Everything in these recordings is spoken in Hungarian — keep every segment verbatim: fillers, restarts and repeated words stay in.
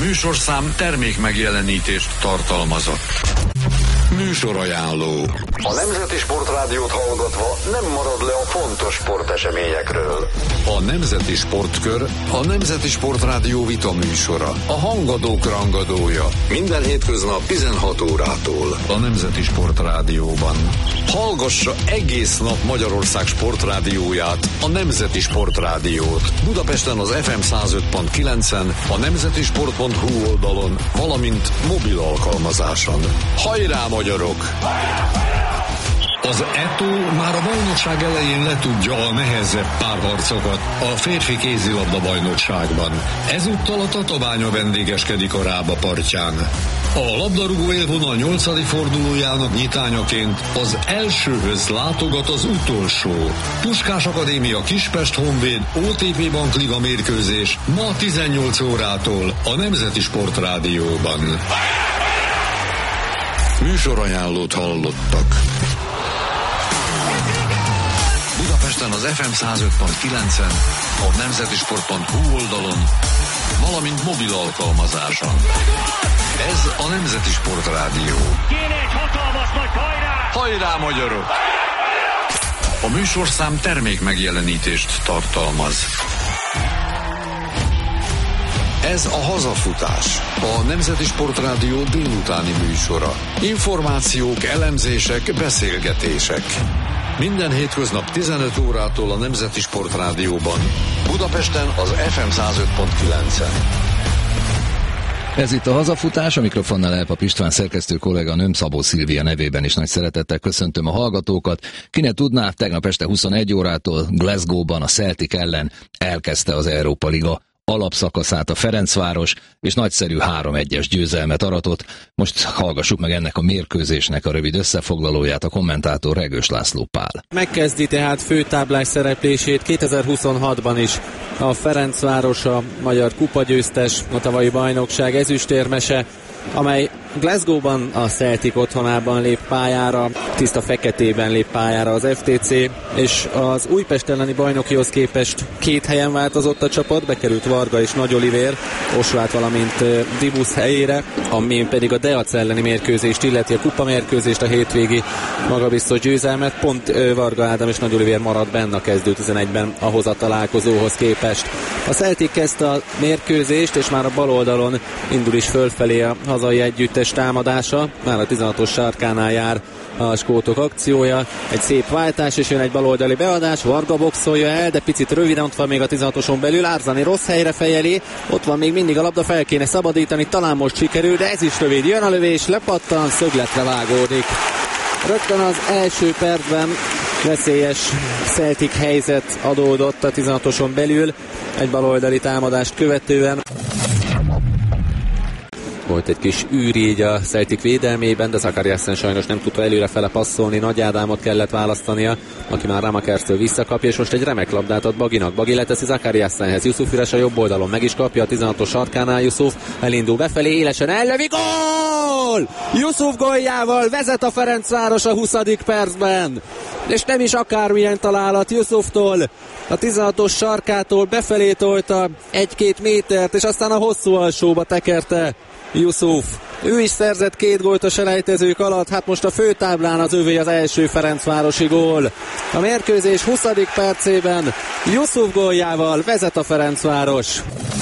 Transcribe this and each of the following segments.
műsorszám termék megjelenítést tartalmazott. Műsorajánló. A Nemzeti Sportrádiót hallgatva nem marad le a fontos sporteseményekről. A Nemzeti Sportkör a Nemzeti Sportrádió vita műsora. A hangadók rangadója. Minden hétköznap tizenhat órától. A Nemzeti Sportrádióban. Hallgassa egész nap Magyarország sportrádióját, a Nemzeti Sportrádiót. Budapesten az ef em száz öt pont kilencen, a nemzeti sport pont hu oldalon, valamint mobil alkalmazáson. Hajrá, magyarok! Az é té o már a bajnokság elején letudja a nehezebb párharcokat a férfi kézilabda bajnokságban. Ezúttal a Tatabánya vendégeskedik a Rába partján. A labdarúgó élvonal nyolcadik fordulójának nyitányaként az elsőhöz látogat az utolsó. Puskás Akadémia Kispest Honvéd o té pé Bank Liga mérkőzés ma tizennyolc órától a Nemzeti Sportrádióban. Műsorajánlót hallottak. Budapesten az ef em száz öt pont kilencen, a nemzeti sport pont hu oldalon, valamint mobil alkalmazáson. Ez a Nemzeti Sportrádió. Kéne egy hatalmas nagy hajrá! Hajrá, magyarok! A műsorszám termék megjelenítést tartalmaz. Ez a hazafutás, a Nemzeti Sportrádió délutáni műsora. Információk, elemzések, beszélgetések. Minden hétköznap tizenöt órától a Nemzeti Sportrádióban. Budapesten az ef em száz öt pont kilencen. Ez itt a hazafutás, a mikrofonnál Elpap István szerkesztő kolléganőm Szabó Szilvia nevében is nagy szeretettel köszöntöm a hallgatókat. Ki ne tudná, tegnap este huszonegy órától Glasgow-ban a Celtic ellen elkezdte az Európa Liga alapszakaszát a Ferencváros, és nagyszerű három egyes győzelmet aratott. Most hallgassuk meg ennek a mérkőzésnek a rövid összefoglalóját, a kommentátor Regős László Pál. Megkezdi tehát főtáblás szereplését kétezer-huszonhatban is a Ferencváros, a magyar kupagyőztes, a tavalyi bajnokság ezüstérmese, amely Glasgow-ban a Celtic otthonában lép pályára, tiszta feketében lép pályára az ef té cé, és az Újpest elleni bajnokihoz képest két helyen változott a csapat, bekerült Varga és Nagy Olivér, Osvát, valamint Dibusz helyére, ami pedig a Deac elleni mérkőzést illeti, a kupamérkőzést, a hétvégi magabiztos győzelmet, pont Varga Ádám és Nagy Olivér maradt benne a kezdő tizenegyben ahhoz a találkozóhoz képest. A Celtic kezdte a mérkőzést, és már a bal oldalon indul is fölfelé a hazai együttes támadása, már a tizenhatos sarkánál jár a skótok akciója, egy szép váltás, és jön egy baloldali beadás, Varga boxolja el, de picit röviden, ott van még a tizenhatoson belül, Árzani rossz helyre fejeli, ott van még mindig a labda, fel kéne szabadítani, talán most sikerül, de ez is rövid, jön a lövés, lepattan, szögletre vágódik. Rögtön az első percben veszélyes Celtic helyzet adódott a tizenhatoson belül, egy baloldali támadást követően. Volt egy kis űr így a Celtic védelmében, de Zakariasen sajnos nem tudta előrefele passzolni, Nagy Ádámot kellett választania, aki már Ramakerstől visszakapja, és most egy remek labdát ad Baginak. Bagi leteszi Zakariasenhez, Yusuf üres a jobb oldalon, meg is kapja a tizenhatos sarkánál, Yusuf elindul befelé, élesen ellövi, gól! Yusuf góljával vezet a Ferencváros a huszadik percben, és nem is akármilyen találat Yusuftól, a tizenhatos sarkától befelé tolta egy-két métert, és aztán a hosszú alsóba tekerte Yusuf. Ő is szerzett két gólt a selejtezők alatt, hát most a főtáblán az övé az első ferencvárosi gól. A mérkőzés huszadik percében Yusuf góljával vezet a Ferencváros.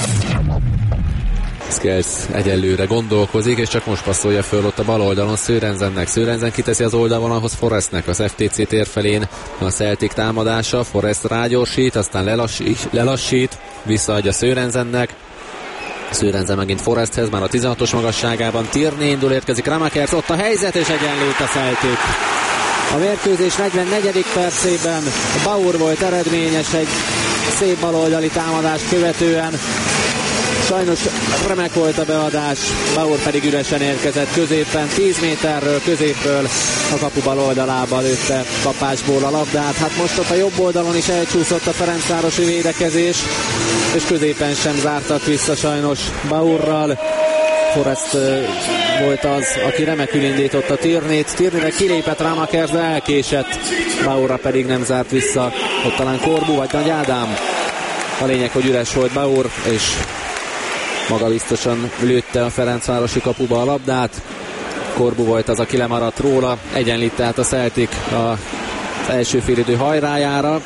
Skels egyelőre gondolkozik, és csak most passzolja föl ott a bal oldalon Sörensennek. Sörensen kiteszi az oldalvonalhoz Forrestnek, az ef té cé térfelén a Celtic támadása. Forrest rágyorsít, aztán lelassít, lelassít visszaadja Sörensennek. Sörensen megint Forresthez, már a tizenhatos magasságában. Tierney indul, érkezik Ramakers, ott a helyzet, és egyenlőtt a Celtic. A mérkőzés negyvennegyedik percében Bauer volt eredményes egy szép baloldali támadás követően. Sajnos remek volt a beadás, Bauer pedig üresen érkezett középen, tíz méterről, középről a kapu bal oldalába lőtte kapásból a labdát. Hát most ott a jobb oldalon is elcsúszott a ferencvárosi védekezés, és középen sem zártak vissza sajnos Bauerral. Forrest volt az, aki remekül indította Tierneyt. Tierneyre kilépett Ramakers, de elkésett. Bauerra pedig nem zárt vissza. Ott talán Korbu vagy Nagy Ádám. A lényeg, hogy üres volt Bauer, és maga biztosan lőtte a Ferencvárosi kapuba a labdát. Korbu volt az, aki lemaradt róla. Egyenlít tehát a Celtic az első félidő hajrájára.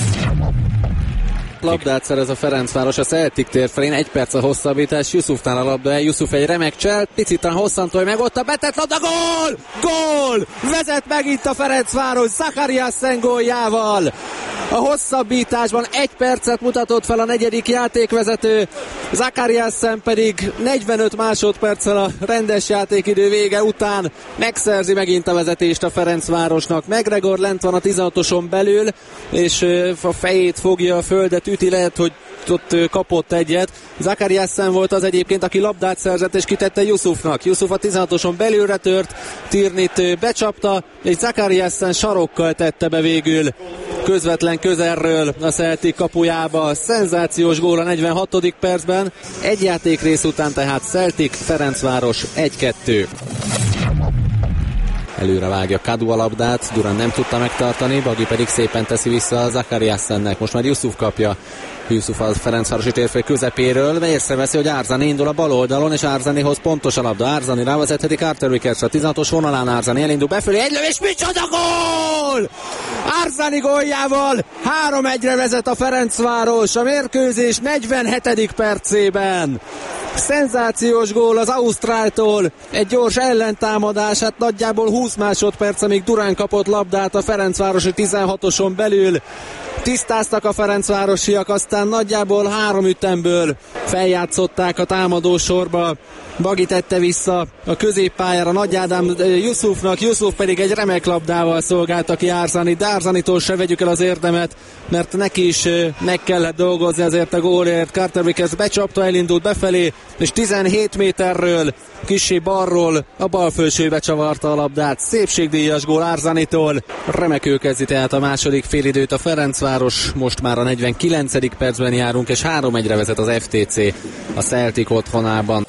Labdát szerez a Ferencváros a Celtic tér felén, egy perc a hosszabbítás, Yusufnál a labda, Yusuf egy remek csel, picit a hosszantól meg ott a betett labda, gól! Gól! Vezet megint a Ferencváros Zachariasen góljával. A hosszabbításban egy percet mutatott fel a negyedik játékvezető, Zachariasen pedig negyvenöt másodperccel a rendes játékidő vége után megszerzi megint a vezetést a Ferencvárosnak. McGregor lent van a tizenhatoson belül, és a fejét fogja a földet üti, lehet, hogy ott kapott egyet. Zachariasen volt az egyébként, aki labdát szerzett és kitette Yusufnak. Yusuf a tizenhatoson belülre tört, Tierneyt becsapta, és Zachariasen sarokkal tette be végül közvetlen közelről a Celtic kapujába. Szenzációs gól a negyvenhatodik percben. Egy játékrész után tehát Celtic Ferencváros egy kettő. Előre vágja Kadu a labdát, Durán nem tudta megtartani, Bagi pedig szépen teszi vissza a Zachariasennek. Most már Yusuf kapja. Yusuf a Ferencvárosi térfél közepéről, de észreveszi, hogy Arzani indul a bal oldalon, és Arzanihoz pontos a labda. Arzani rávezetheti Carter Vickersre, a tizenhatos vonalán Arzani elindul befelé, egy lövés, micsoda gól! Arzani góljával három egyre vezet a Ferencváros a mérkőzés negyvenhetedik percében. Szenzációs gól az ausztráltól, egy gyors ellentámadás, hát nagyjából húsz másodperc, amíg Durán kapott labdát a Ferencvárosi tizenhatoson belül. Tisztáztak a ferencvárosiak, aztán nagyjából három ütemből feljátszották a támadó sorba. Bagi tette vissza a középpályára Nagy Ádám Yusufnak, Yusuf pedig egy remek labdával szolgálta ki Arzani, de Arzanitól se vegyük el az érdemet, mert neki is meg kellett dolgozni azért a gólért. Carter Vickers becsapta, elindult befelé, és tizenhét méterről, kissé balról a bal felsőbe csavarta a labdát. Szépségdíjas gól Arzanitól. Remekül kezdi tehát a második félidőt a Ferencváros, most már a negyvenkilencedik percben járunk, és három egyre vezet az ef té cé a Celtic otthonában.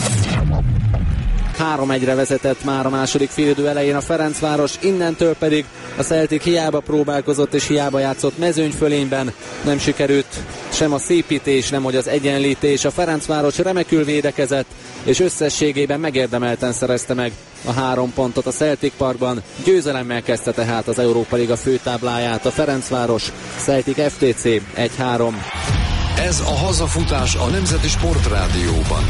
három egyre vezetett már a második félidő elején a Ferencváros, innentől pedig a Celtic hiába próbálkozott és hiába játszott mezőnyfölényben, nem sikerült sem a szépítés, nem hogy az egyenlítés. A Ferencváros remekül védekezett, és összességében megérdemelten szerezte meg a három pontot a Celtic Parkban. Győzelemmel kezdte tehát az Európa Liga főtábláját a Ferencváros. Celtic ef té cé egy három. Ez a hazafutás a Nemzeti Sportrádióban.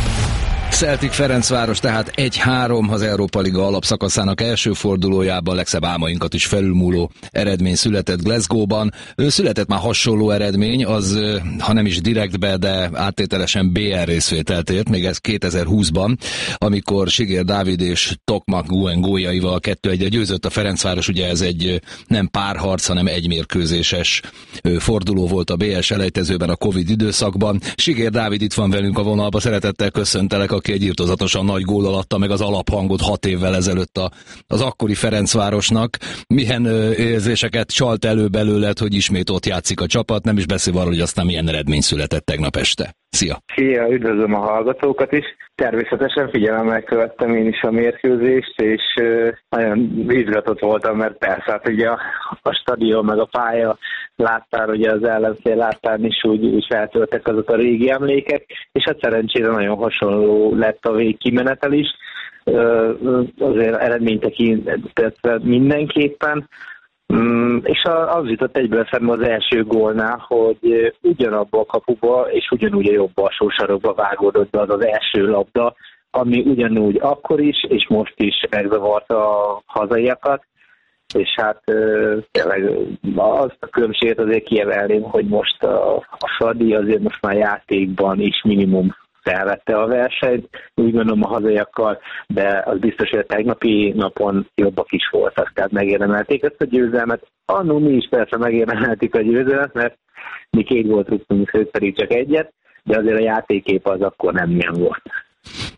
Celtic Ferencváros tehát egy három az Európa Liga alapszakaszának első fordulójában, legszebb álmainkat is felülmúló eredmény született Glasgow-ban. Született már hasonló eredmény, az ha nem is direktbe, de áttételesen bé er részvételt ért, még ez kétezer-húszban, amikor Siger Dávid és Tokmak Guen góljaival kettő egyre győzött a Ferencváros. Ugye ez egy nem párharc, hanem egymérkőzéses forduló volt a bé es elejtezőben a Covid időszakban. Siger Dávid itt van velünk a vonalban, szeretettel köszöntelek, aki egy irtózatosan nagy gól alatta meg az alaphangot hat évvel ezelőtt a, az akkori Ferencvárosnak. Milyen ö, érzéseket csalt elő belőled, hogy ismét ott játszik a csapat, nem is beszélve arról, hogy aztán milyen eredmény született tegnap este. Szia! Szia, üdvözlöm a hallgatókat is. Természetesen figyelemmel követtem én is a mérkőzést, és uh, nagyon izgatott voltam, mert persze, hát ugye a, a stadion meg a pálya láttál, ugye az ellenfél láttál is úgy, úgy feltöltek azok a régi emlékek, és hát szerencsére nagyon hasonló lett a végkimenetel is. Uh, azért eredménytekintetve mindenképpen. Mm, és az jutott egyből eszembe az első gólnál, hogy ugyanabba a kapuba és ugyanúgy a jobb alsó sarokba vágódott be az az első labda, ami ugyanúgy akkor is, és most is megzavarta a hazaiakat, és hát tényleg azt a különbséget azért kiemelném, hogy most a, a Fradi azért most már játékban is minimum felvette a versenyt, úgy gondolom a hazaiakkal, de az biztos, hogy a tegnapi napon jobbak is voltak, tehát megérdemelték ezt a győzelmet. Annól mi is persze megérdemelték a győzelmet, mert mi két gólt rúgtunk, ők pedig csak egyet, de azért a játékkép az akkor nem ilyen volt.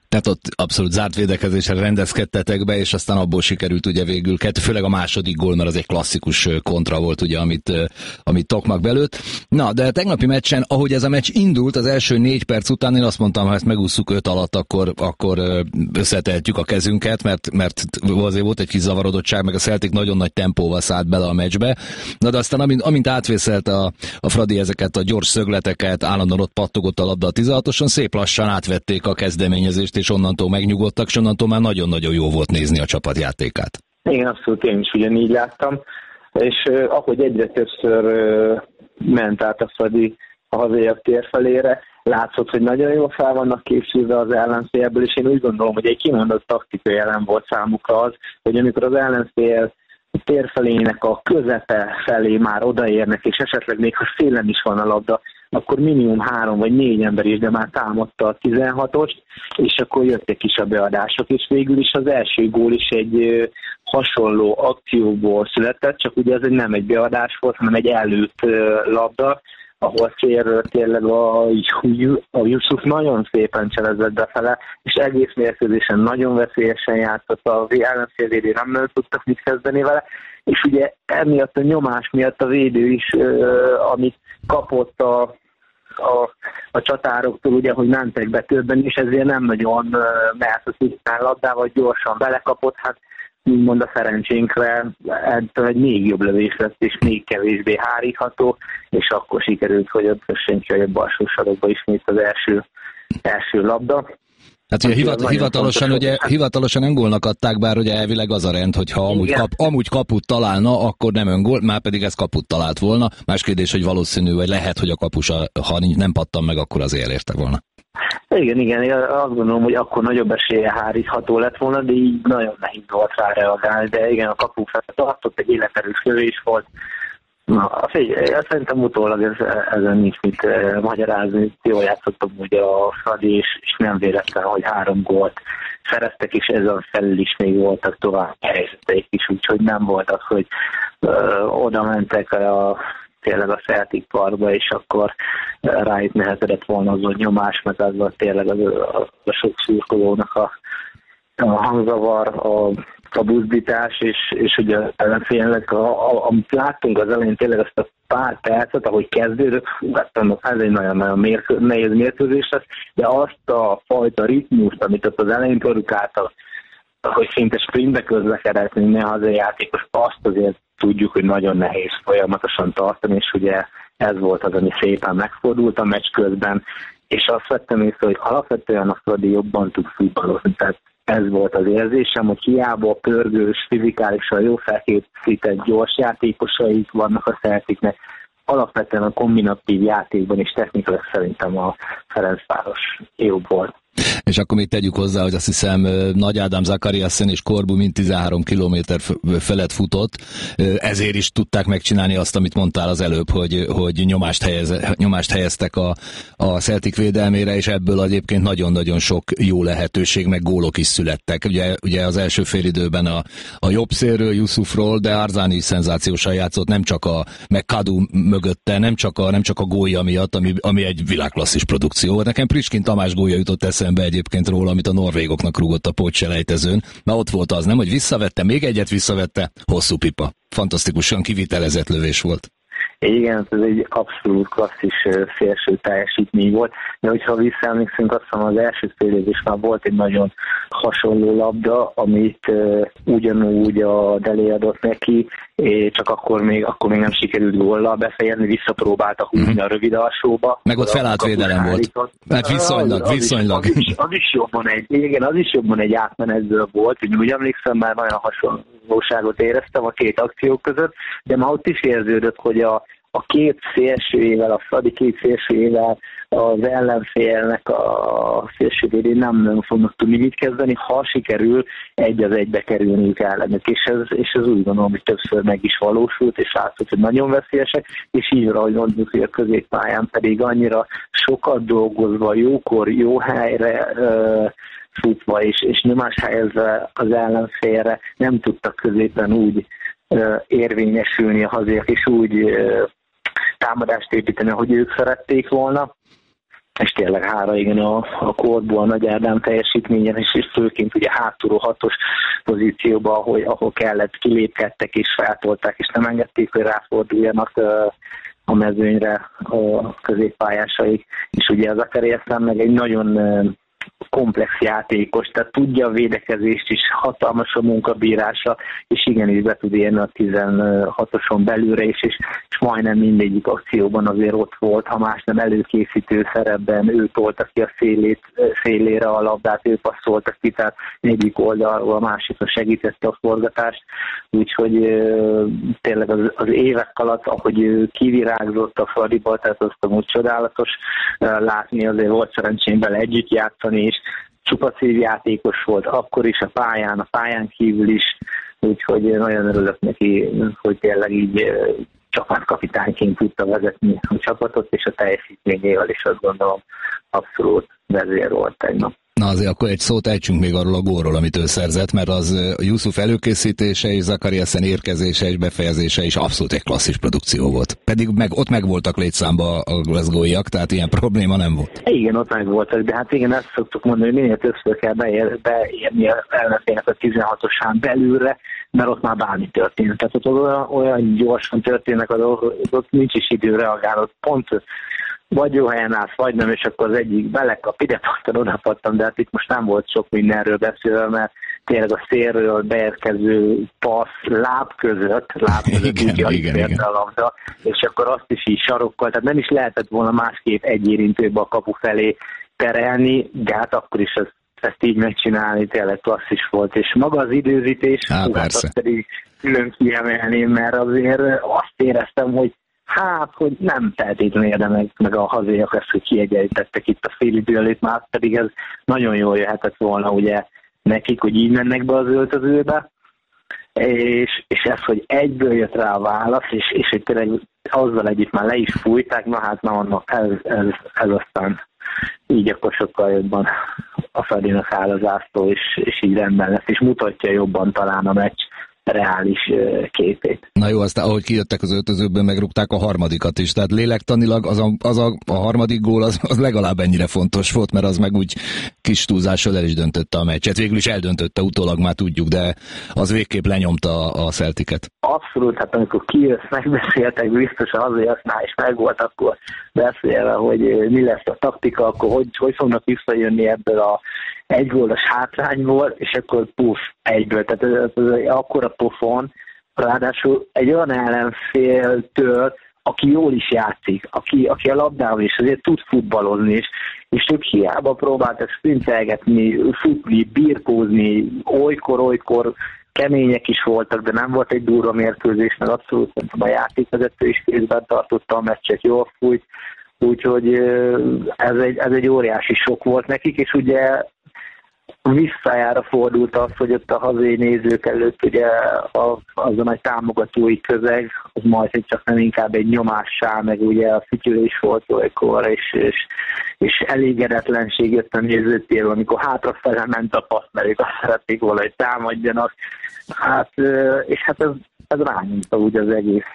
Tehát ott abszolút zárt védekezésre rendezkedtetek be, és aztán abból sikerült ugye végül kettő, főleg a második gól, mert az egy klasszikus kontra volt, ugye, amit, amit Tokmak belőtt. Na, de a tegnapi meccsen, ahogy ez a meccs indult, az első négy perc után én azt mondtam, ha ezt megússzuk öt alatt, akkor, akkor összetehetjük a kezünket, mert, mert azért volt egy kis zavarodottság, meg a Celtic nagyon nagy tempóval szállt bele a meccsbe. Na, de aztán amint, amint átvészelte a, a Fradi ezeket a gyors szögleteket, állandóan ott pattogott a labda a tizenhatoson, szép lassan átvették a kezdeményezést, és onnantól megnyugodtak, és onnantól már nagyon-nagyon jó volt nézni a csapatjátékát. Igen, abszolút, én is ugyanígy láttam, és uh, ahogy egyre többször uh, ment át a Fradi a hazaiak tér felére, látszott, hogy nagyon jól fel vannak készülve az ellenfélből, és én úgy gondolom, hogy egy kimondott taktikai elem volt számukra az, hogy amikor az ellenfél térfelének a közepe felé már odaérnek, és esetleg még ha szélen is van a labda, akkor minimum három vagy négy ember is, de már támadta a tizenhatost, és akkor jöttek is a beadások, és végül is az első gól is egy ö, hasonló akcióból született, csak ugye ez nem egy beadás volt, hanem egy előtt ö, labda, ahol szélről tényleg a, a Yusuf nagyon szépen cselezett befele, és egész mérkőzésen nagyon veszélyesen játszott, a ellenfélvédő nem nagyon tudtak mit kezdeni vele, és ugye emiatt a nyomás miatt a védő is, amit kapott a, a, a csatároktól, ugye, hogy mentek be többen, és ezért nem nagyon mehet a tisztán labdával, gyorsan belekapott, hát úgymond a szerencsénkre ettől egy még jobb lövés lett, és még kevésbé hárítható, és akkor sikerült, hogy ott kössön ki a jobb alsó sarokba ismét az első, első labda. Hát ugye hivat, hivatalosan, ugye, hivatalosan öngólnak adták, bár ugye elvileg az a rend, hogy ha amúgy, kap, amúgy kaput találna, akkor nem öngól, már pedig ez kaput talált volna. Más kérdés, hogy valószínű, vagy lehet, hogy a kapus, ha nem pattan meg, akkor azért elérte volna. Igen, igen, én azt gondolom, hogy akkor nagyobb esélye hárítható lett volna, de így nagyon nehéz volt rá reagálni, de igen, a kapu tartott, egy életerős lövés volt. Na, figyelj, azt szerintem utólag ez, ezen nincs mit eh, magyarázni. Jól játszottam ugye a Fradi, és, és nem véletlen, hogy három gólt szereztek, és ezen felül is még voltak tovább helyzeteik is, úgyhogy nem volt az, hogy eh, oda mentek a tényleg a Celtic Parkba, és akkor rájuk nehezedett volna az a nyomás, meg az volt tényleg az, a, a sok szurkolónak a, a hangzavar, a, a buzdítás, és, és ugye ellenfélnek, amit láttunk az elején, tényleg azt a pár percet, ahogy kezdődött, ez egy nagyon-nagyon mérkő, nehéz mérkőzés lesz, de azt a fajta ritmust, amit ott az elején produkáltak, hogy szinte sprintbe közlekedett minden hazai játékos, azt azért tudjuk, hogy nagyon nehéz folyamatosan tartani, és ugye ez volt az, ami szépen megfordult a meccs közben, és azt vettem észre, hogy alapvetően a Fradi jobban tud futballozni, tehát ez volt az érzésem, hogy hiába a pörgős, fizikálisan jó felkészített gyors játékosaik vannak a Celticnek, alapvetően a kombinatív játékban és technikailag szerintem a Ferencváros jobb volt. És akkor még tegyük hozzá, hogy azt hiszem Nagy Ádám, Zakariasen és Korbu mind tizenhárom kilométer felett futott, ezért is tudták megcsinálni azt, amit mondtál az előbb, hogy, hogy nyomást, helyez, nyomást helyeztek a, a Celtic védelmére, és ebből egyébként nagyon-nagyon sok jó lehetőség, meg gólok is születtek. Ugye, ugye az első félidőben a, a jobb szélről, Yusufról, de Arzani is szenzációsan játszott, nem csak a McAdoo mögötte, nem csak a, nem csak a gólja miatt, ami, ami egy világklasszis produkció. Nekem Priskin Tamás gólja jutott eszembe egyébként róla, amit a norvégoknak rúgott a pótselejtezőn. Na ott volt az, nem, hogy visszavette, még egyet visszavette, hosszú pipa. Fantasztikusan kivitelezett lövés volt. Igen, ez egy abszolút klasszis szélső teljesítmény volt, de hogyha visszaemlékszünk, azt hiszem az első fél év is már volt egy nagyon hasonló labda, amit uh, ugyanúgy a Dele adott neki, csak akkor még, akkor még nem sikerült góllal befejezni, visszapróbálta húzni mm-hmm. a rövid alsóba. Meg ott felállt védelem volt. Hát viszonylag, az, viszonylag. Az is, az is jobban egy, igen, az is jobban egy átmenetből volt, úgy, úgy emlékszem, már nagyon hasonlóságot éreztem a két akció között, de már ott is érződött, hogy a a két szélsőjével, a Fradi két szélsőjével az ellenfélnek a szélsővédén nem, nem fognak tudni mit kezdeni, ha sikerül egy az egybe kerülniük ellenük, és ez, és ez úgy gondolom, hogy többször meg is valósult, és látszott, hogy nagyon veszélyesek, és így, ahogy mondjuk, hogy a középpályán pedig annyira sokat dolgozva, jókor, jó helyre uh, futva, és, és nyomás helyezve az ellenfélre nem tudtak középen úgy uh, érvényesülni a hazaiak, és úgy uh, támadást építeni, ahogy ők szerették volna, és tényleg hála igen a, a Korbu, a Nagy Ádám teljesítményen, és, és főként ugye hátulról hatos pozícióban, ahol, ahol kellett, kilépkedtek és feltolták, és nem engedték, hogy ráforduljanak uh, a mezőnyre a középpályásaik, és ugye az Zakariasen meg egy nagyon uh, komplex játékos, tehát tudja a védekezést is, hatalmas a munkabírása, és igenis be tud érni a tizenhatoson belülre is, és, és majdnem mindegyik akcióban azért ott volt, ha más nem előkészítő szerepben, ő tolta ki a szélét, szélére a labdát, ő passzolta ki, tehát egyik oldalról a másikra segítette a forgatást, úgyhogy tényleg az, az évek alatt, ahogy ő kivirágzott a Fradiba, tehát azt amúgy csodálatos látni, azért volt szerencsém vele együtt játszani, és csupa szívjátékos volt akkor is a pályán, a pályán kívül is, úgyhogy nagyon örülök neki, hogy tényleg így csapatkapitányként tudta vezetni a csapatot, és a teljesítményével is azt gondolom abszolút vezér volt tegnap. Na azért akkor egy szót ejtsünk még arról a gólról, amit ő szerzett, mert az Jusuf előkészítése és Zakariasen érkezése és befejezése is abszolút egy klasszis produkció volt. Pedig meg, ott meg voltak létszámba a glasgowiak, tehát ilyen probléma nem volt. Igen, ott meg voltak, de hát igen, ezt szoktuk mondani, hogy minél többször kell beér, beérni az ellenfélnek a tizenhatosán belülre, mert ott már bármi történt. Tehát ott olyan, olyan gyorsan történnek a dolgok, ott nincs is idő reagálni, pont vagy jó helyen állsz, vagy nem, és akkor az egyik belekap, ide pattan, oda pattan, de hát itt most nem volt sok mindenről beszélve, mert tényleg a szélről beérkező passz láb között, láb között igen, igen, igen, igen. a labda, és akkor azt is így sarokkal, tehát nem is lehetett volna másképp egy érintőbe a kapu felé terelni, de hát akkor is ezt, ezt így megcsinálni tényleg klasszis volt, és maga az időzítés, Há, hú, hát azt pedig külön kiemelném, mert azért azt éreztem, hogy hát, hogy nem feltétlenül érdemek meg a hazaiak ezt, hogy kiegyenlítettek itt a félidő előtt, már pedig ez nagyon jól jöhetett volna ugye nekik, hogy így mennek be az öltözőbe, és, és ez, hogy egyből jött rá a válasz, és, és hogy tényleg azzal együtt már le is fújták, na hát na annak ez, ez, ez aztán így akkor sokkal jobban a Fradinak áll az ászló, és, és így rendben lesz, és mutatja jobban talán a meccs reális képét. Na jó, aztán ahogy kijöttek az öltözőből, megrúgták a harmadikat is, tehát lélektanilag az a, az a, a harmadik gól az, az legalább ennyire fontos volt, mert az meg úgy kis túlzással el is döntötte a meccset. Végül is eldöntötte, utólag már tudjuk, de az végképp lenyomta a Celticet. Abszolút, hát amikor kijössz, megbeszéltek biztos a hazaiaknál is megvolt, akkor beszélve, hogy mi lesz a taktika, akkor hogy, hogy fognak visszajönni ebből a egygólos hátrányból, és akkor puff, egyből. Tehát ez, ez, ez akkora pofon, ráadásul egy olyan ellenféltől, aki jól is játszik, aki, aki a labdával is azért tud futballozni, és, és ők hiába próbáltak sprintelgetni, futni, birkózni, olykor-olykor kemények is voltak, de nem volt egy durva mérkőzés, meg abszolút szerintem a játékvezető is kézben tartotta a meccset, jól fújt, úgyhogy ez egy, ez egy óriási sok volt nekik, és ugye visszajára fordult az, hogy ott a hazai nézők előtt ugye az a nagy támogatói közeg, az majd csak nem inkább egy nyomássá, meg ugye a fütyülés volt olykor, és, és, és elégedetlenség jött a nézőtérről, amikor hátrafele ment a passz, mert ők azt szerették volna, hogy támadjanak. Hát, és hát ez, ez rányomta úgy az egész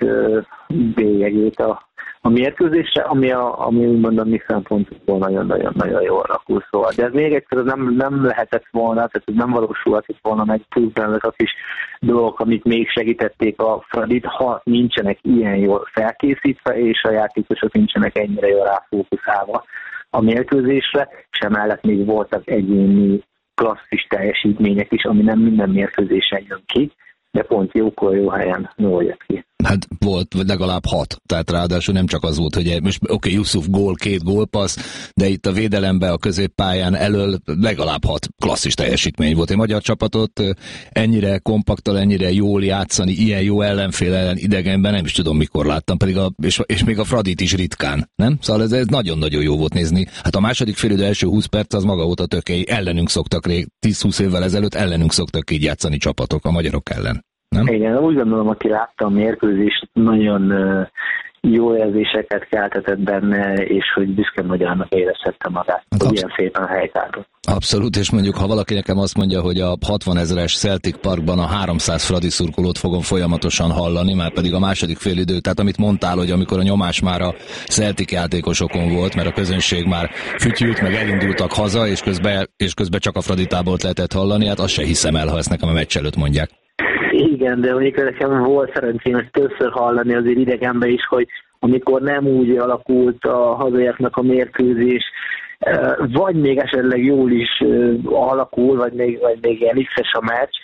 bélyegét a a mérkőzésre, ami, a, ami úgymond a mi szempontból nagyon-nagyon jól alakul. Szóval. De ez még egyszer nem, nem lehetett volna, tehát ez nem valósulhatott volna meg pluszban ezek is dolgok, amik még segítették a Fradit, ha nincsenek ilyen jól felkészítve, és a játékosok nincsenek ennyire jól ráfókuszálva a mérkőzésre, és emellett még voltak egyéni klasszis teljesítmények is, ami nem minden mérkőzésen jön ki, de pont jókor, jó helyen jól jött ki. Hát volt legalább hat, tehát ráadásul nem csak az volt, hogy most oké, okay, Jusuf gól, két gólpassz, de itt a védelemben, a középpályán elől legalább hat klasszis teljesítmény volt. Egy magyar csapatot ennyire kompaktal, ennyire jól játszani, ilyen jó ellenfél ellen idegenben nem is tudom mikor láttam, pedig a, és, és még a Fradit is ritkán, nem? Szóval ez, ez nagyon-nagyon jó volt nézni. Hát a második félidő első húsz perc az maga volt a tökély, ellenünk szoktak rég, tíz-húsz évvel ezelőtt ellenünk szoktak így játszani csapatok a magyarok ellen. Nem? Igen, úgy gondolom, aki látta a mérkőzést, nagyon uh, jó érzéseket keltetett benne, és hogy büszke magyarnak érezhette magát, hát hogy ilyen szépen helytállott. Abszolút, és mondjuk, ha valaki nekem azt mondja, hogy a hatvanezres Celtic Parkban a háromszáz fradi szurkolót fogom folyamatosan hallani, már pedig a második félidő, tehát amit mondtál, hogy amikor a nyomás már a Celtic játékosokon volt, mert a közönség már fütyült, meg elindultak haza, és közben, és közben csak a fradi tábort lehetett hallani, hát azt se hiszem el, ha ezt nekem a meccs előtt mondják. Igen, de mondjuk nekem volt szerencsém ezt többször hallani azért idegenben is, hogy amikor nem úgy alakult a hazaiaknak a mérkőzés, vagy még esetleg jól is alakul, vagy még, vagy még ilyen X-es a meccs,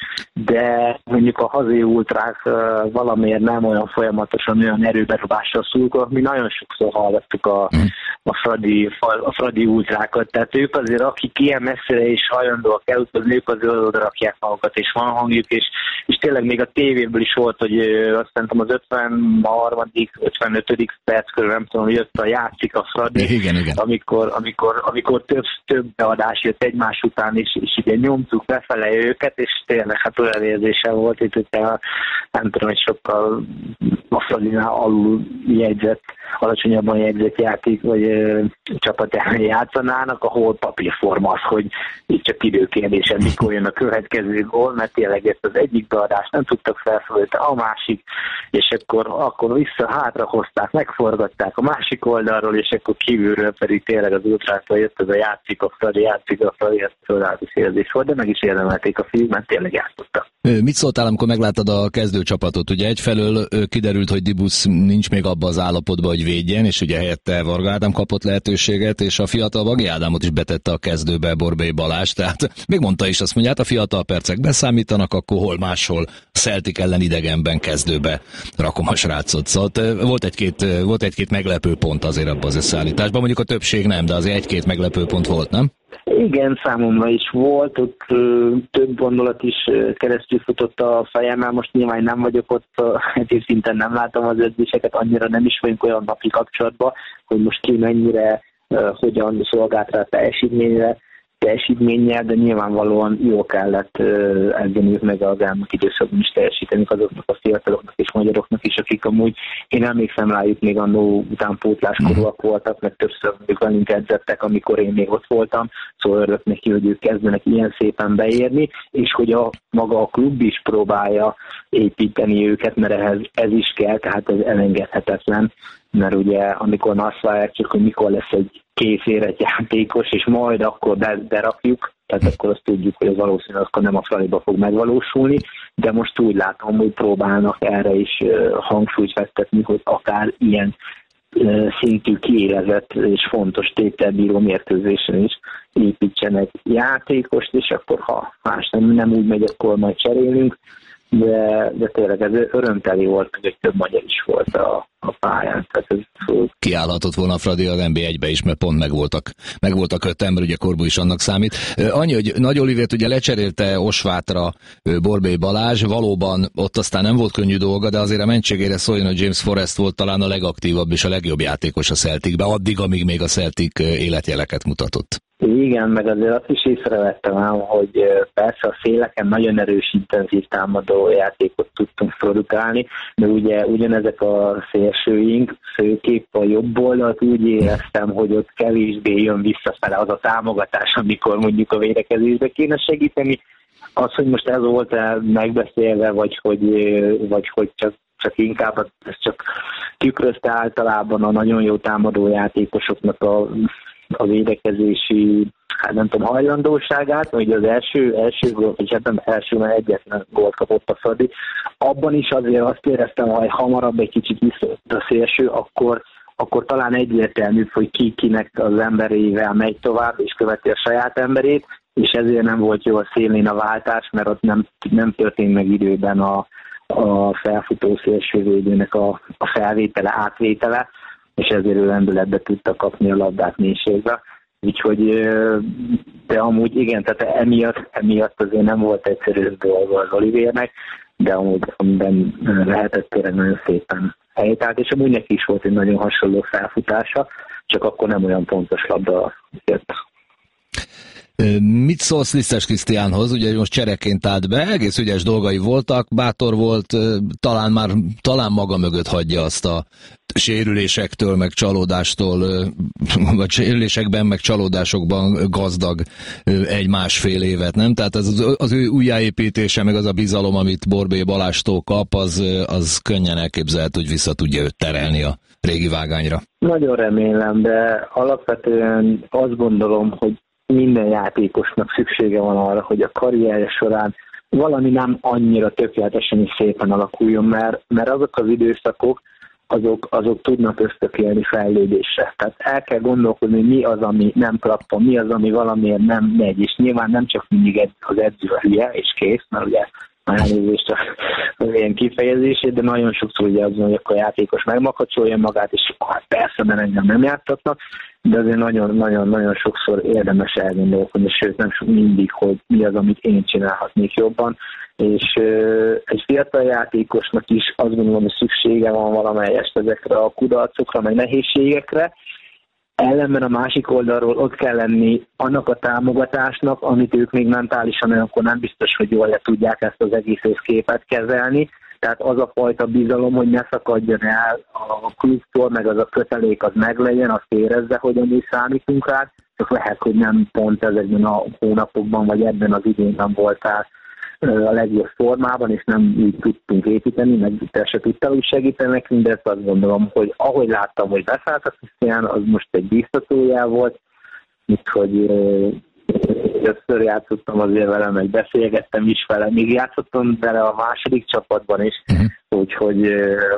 de mondjuk a hazai ultrák valamiért nem olyan folyamatosan olyan erőberobással szurkolnak, mi nagyon sokszor hallgattuk a, a, fradi, a fradi ultrákat, tehát ők azért, akik ilyen messzire is hajlandóak elutazni, ők azért oda rakják magukat, és van hangjuk, és, és tényleg még a tévéből is volt, hogy azt szerintem az ötvenharmadik ötvenötödik perc körül, nem tudom, jött a játszik a fradi, igen, igen. amikor, amikor amikor több, több beadás jött egymás után, és, és ugye nyomtuk befele őket, és tényleg hát olyan érzése volt itt, hogyha nem tudom, hogy sokkal a Fradinál alul jegyzett, alacsonyabban jegyzett játék, vagy ö, csapat ellen játszanának, ahol papírforma az, hogy itt csak időkérdésen mikor jön a következő gól, mert tényleg ezt az egyik beadást nem tudtak felszólítani, a másik, és akkor, akkor vissza-hátra hozták, megforgatták a másik oldalról, és akkor kívülről pedig tényleg az ultrától jött ez a játszik a Fradi, játszik a Fradi, ez csodálatos érzés volt, de meg is érdemelték a fiúk, mert tényleg játszottak. Mit szóltál, amikor megláttad a kezdőcsapatot? Ugye egyfelől kiderült, hogy Dibusz nincs még abban az állapotban, hogy védjen, és ugye helyette Varga Ádám kapott lehetőséget, és a fiatal Vagi Ádámot is betette a kezdőbe Borbély Balázs, tehát még mondta is, azt mondja, hát a fiatal percek beszámítanak, akkor hol máshol Celtic ellen idegenben kezdőbe rakom a srácot. Szóval volt egy-két, volt egy-két meglepő pont azért abban az összeállításban, mondjuk a többség nem, de azért egy-két meglepő pont volt, nem? Igen, számomra is volt, ott ö, több gondolat is ö, keresztül futott a fejemmel, most nyilván nem vagyok ott, egyéb szinten nem látom az edzéseket, annyira nem is vagyunk olyan napi kapcsolatban, hogy most ki mennyire, ö, hogyan szolgált rá a teljesítményre, teljesítménnyel, de nyilvánvalóan jól kellett elgenniük meg az elmúlt időszakban is teljesíteni azoknak a fiataloknak és magyaroknak is, akik amúgy, én emlékszem rájuk, még annó utánpótláskorúak voltak, meg többször még velünk edzettek, amikor én még ott voltam, szóval örülök neki, hogy ők kezdenek ilyen szépen beérni, és hogy a maga a klub is próbálja építeni őket, mert ehhez ez is kell, tehát ez elengedhetetlen, mert ugye amikor azt várják csak, hogy mikor lesz egy kész érett játékos, és majd akkor berakjuk, tehát akkor azt tudjuk, hogy az valószínűleg akkor nem a Fradiba fog megvalósulni, de most úgy látom, hogy próbálnak erre is hangsúlyt fektetni, hogy akár ilyen szintű kiélezett és fontos tételbíró mérkőzésen is építsenek játékost, és akkor ha más nem, nem úgy megy, akkor majd cserélünk, de, de tényleg ez örömteli volt, meg egy több magyar is volt a, a pályán. Tehát ez kiállhatott volna a Fradi az en bé egybe is, mert pont megvoltak, megvoltak öt ember, ugye Korbu is annak számít. Annyi, hogy Nagy Olivért ugye lecserélte Osvátra Borbély Balázs, valóban ott aztán nem volt könnyű dolga, de azért a mentségére szóljon, hogy James Forrest volt talán a legaktívabb és a legjobb játékos a Celticbe, addig, amíg még a Celtic életjeleket mutatott. Igen, meg azért azt is észrevettem ám, hogy persze a széleken nagyon erős, intenzív támadó játékot tudtunk produkálni, de ugye ugyanezek a szélsőink, főképp a jobb oldalt úgy éreztem, hogy ott kevésbé jön visszafele az a támogatás, amikor mondjuk a védekezésbe kéne segíteni. Az, hogy most ez volt-e megbeszélve, vagy hogy, vagy hogy csak, csak inkább ez csak tükrözte általában a nagyon jó támadó játékosoknak a a védekezési, hát nem tudom, hajlandóságát, hogy az első, első gól, vagy hát nem első, mert egyetlen gólt kapott a Fradi. Abban is azért azt éreztem, hogy hamarabb egy kicsit visszajött a szélső, akkor, akkor talán egyértelmű, hogy ki kinek az emberével megy tovább, és követi a saját emberét, és ezért nem volt jó a szélén a váltás, mert ott nem, nem történt meg időben a, a felfutó szélsővédőnek a, a felvétele, átvétele, és ezért ő lendületbe tudta kapni a labdát mélységbe. Úgyhogy, de amúgy igen, tehát emiatt, emiatt azért nem volt egyszerű dolga az Olivérnek, de amúgy amiben lehetett tényleg nagyon szépen helytált, és amúgy neki is volt egy nagyon hasonló felfutása, csak akkor nem olyan pontos labda jött. Mit szólsz Lisztes Krisztiánhoz? Ugye most csereként állt be, egész ügyes dolgai voltak, bátor volt, talán már talán maga mögött hagyja azt a sérülésektől, meg csalódástól, vagy sérülésekben, meg csalódásokban gazdag egy másfél évet, nem? Tehát az, az ő újjáépítése, meg az a bizalom, amit Borbély Balástól kap, az, az könnyen elképzelhető, hogy vissza tudja őt terelni a régi vágányra. Nagyon remélem, de alapvetően azt gondolom, hogy minden játékosnak szüksége van arra, hogy a karrierje során valami nem annyira tökéletesen és szépen alakuljon, mert, mert azok az időszakok, azok, azok tudnak ösztökélni fejlődésre. Tehát el kell gondolkodni, mi az, ami nem klappol, mi az, ami valamiért nem megy, és nyilván nem csak mindig az edző a hülye, és kész, mert ugye elnézést az ilyen kifejezését, de nagyon sokszor ugye az, hogy akkor a játékos megmakacsolja magát, és hát persze, mert engem nem játszatnak, de azért nagyon-nagyon sokszor érdemes elgondolkodni, sőt nem sok mindig, hogy mi az, amit én csinálhatnék jobban, és euh, egy fiatal játékosnak is azt gondolom, hogy szüksége van valamelyest ezekre a kudarcokra, meg nehézségekre, ellenben a másik oldalról ott kell lenni annak a támogatásnak, amit ők még mentálisan olyankor nem biztos, hogy jól le tudják ezt az egész képet kezelni. Tehát az a fajta bizalom, hogy ne szakadjon el a klubtól, meg az a kötelék az meglegyen, azt érezze, hogy a mi számítunk rá, csak lehet, hogy nem pont ezekben a hónapokban, vagy ebben az idénben voltál a legjobb formában, és nem így tudtunk építeni, meg te se tudtál úgy segíteni nekünk, de ezt azt gondolom, hogy ahogy láttam, hogy beszállt a Krisztián, az most egy biztatójá volt, úgyhogy többször játszottam azért vele, meg beszélgettem is vele, még játszottam vele a második csapatban is, uh-huh. úgyhogy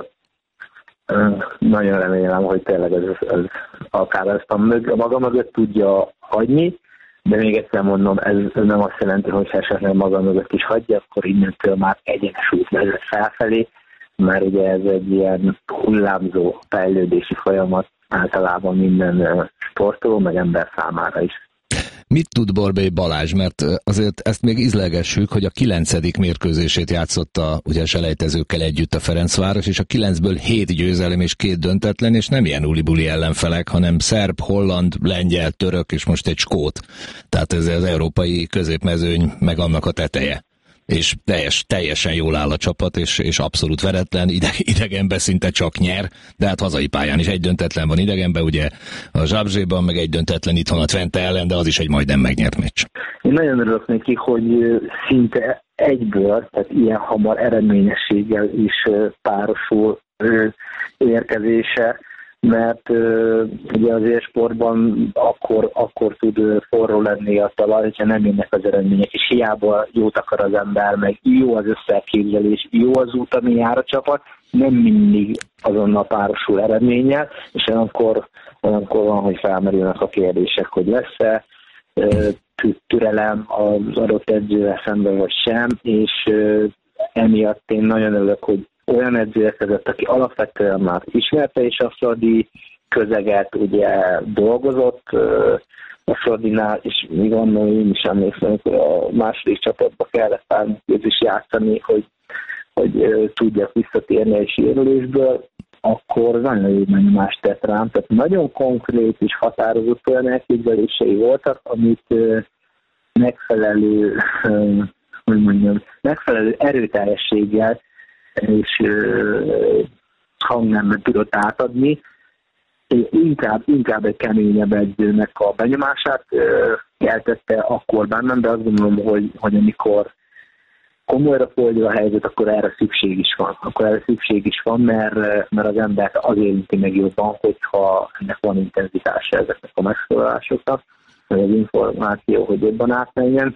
nagyon remélem, hogy tényleg ez, ez akár ezt a, mög, a maga mögött tudja hagyni, de még egyszer mondom, ez, ez nem azt jelenti, hogy esetleg maga mögött is hagyja, akkor innentől már egyenes út vezet felfelé, mert ugye ez egy ilyen hullámzó fejlődési folyamat általában minden sportoló, meg ember számára is. Mit tud Borbély Balázs? Mert azért ezt még ízlegessük, hogy a kilencedik mérkőzését játszotta ugye selejtezőkkel együtt a Ferencváros, és a kilencből hét győzelem és két döntetlen, és nem ilyen ulibuli ellenfelek, hanem szerb, holland, lengyel, török, és most egy skót. Tehát ez az európai középmezőny meg annak a teteje. És teljes, teljesen jól áll a csapat, és, és abszolút veretlen, ideg, idegenben szinte csak nyer, de hát hazai pályán is egy döntetlen van idegenben, ugye a Zsábzséban, meg egy döntetlen itthon a Twente ellen, de az is egy majdnem megnyert meccs. Én nagyon örülök neki, hogy szinte egyből, tehát ilyen hamar eredményességgel is párosul érkezése, mert uh, ugye az élsportban akkor, akkor tud uh, forró lenni a talaj, hogyha nem jönnek az eredmények, és hiába jót akar az ember, meg jó az összeképzelés, jó az út, ami jár a csapat, nem mindig azonnal párosul eredménnyel, és olyankor, olyankor van, hogy felmerülnek a kérdések, hogy lesz-e uh, türelem az adott edzővel szemben, vagy sem, és uh, emiatt én nagyon örülök, hogy olyan edző érkezett, aki alapvetően már ismerte is a Fradi közeget, ugye dolgozott a Fradinál, és még annól én is emlékszem, hogy a második csapatba kellett párműköz is játszani, hogy, hogy tudjak visszatérni egy sérülésből, akkor nagyon jó benyomást tett rám. Tehát nagyon konkrét és határozott olyan elképzelései voltak, amit megfelelő, hogy mondjam, megfelelő erőteljességgel és uh, hangnemben tudott átadni. Inkább, inkább egy keményebb edzőnek a benyomását uh, keltette akkor bennem, de azt gondolom, hogy, hogy amikor komolyra fordul a helyzet, akkor erre szükség is van. Akkor erre szükség is van, mert, mert az embert az érinti meg jobban, hogyha ennek van intenzitása ezeknek a megszólalásoknak, vagy az információ, hogy jobban átmenjen,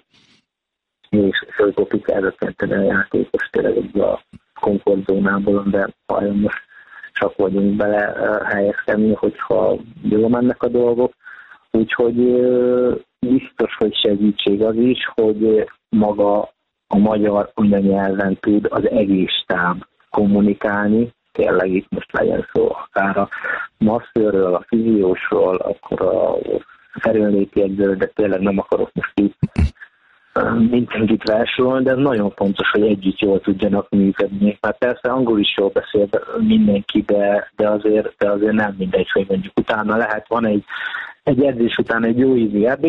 és akkor ki kell rökkenteni a játékos tényleg a komfortzónából, de vajon most csak vagyunk bele helyezkedni, hogyha jól mennek a dolgok. Úgyhogy biztos, hogy segítség az is, hogy maga a magyar anyanyelven tud az egész stáb kommunikálni. Tényleg itt most legyen szó akár a masszőről, a fiziósról, akkor a erőnlétjegyzőről, de tényleg nem akarok most itt mindenkit felsorolni, de ez nagyon fontos, hogy együtt jól tudjanak működni. Mert persze angol is jól beszél mindenki, de, de, azért, de azért nem mindegy, hogy mondjuk utána lehet, van egy, egy edzés után egy jó ízi ebéd,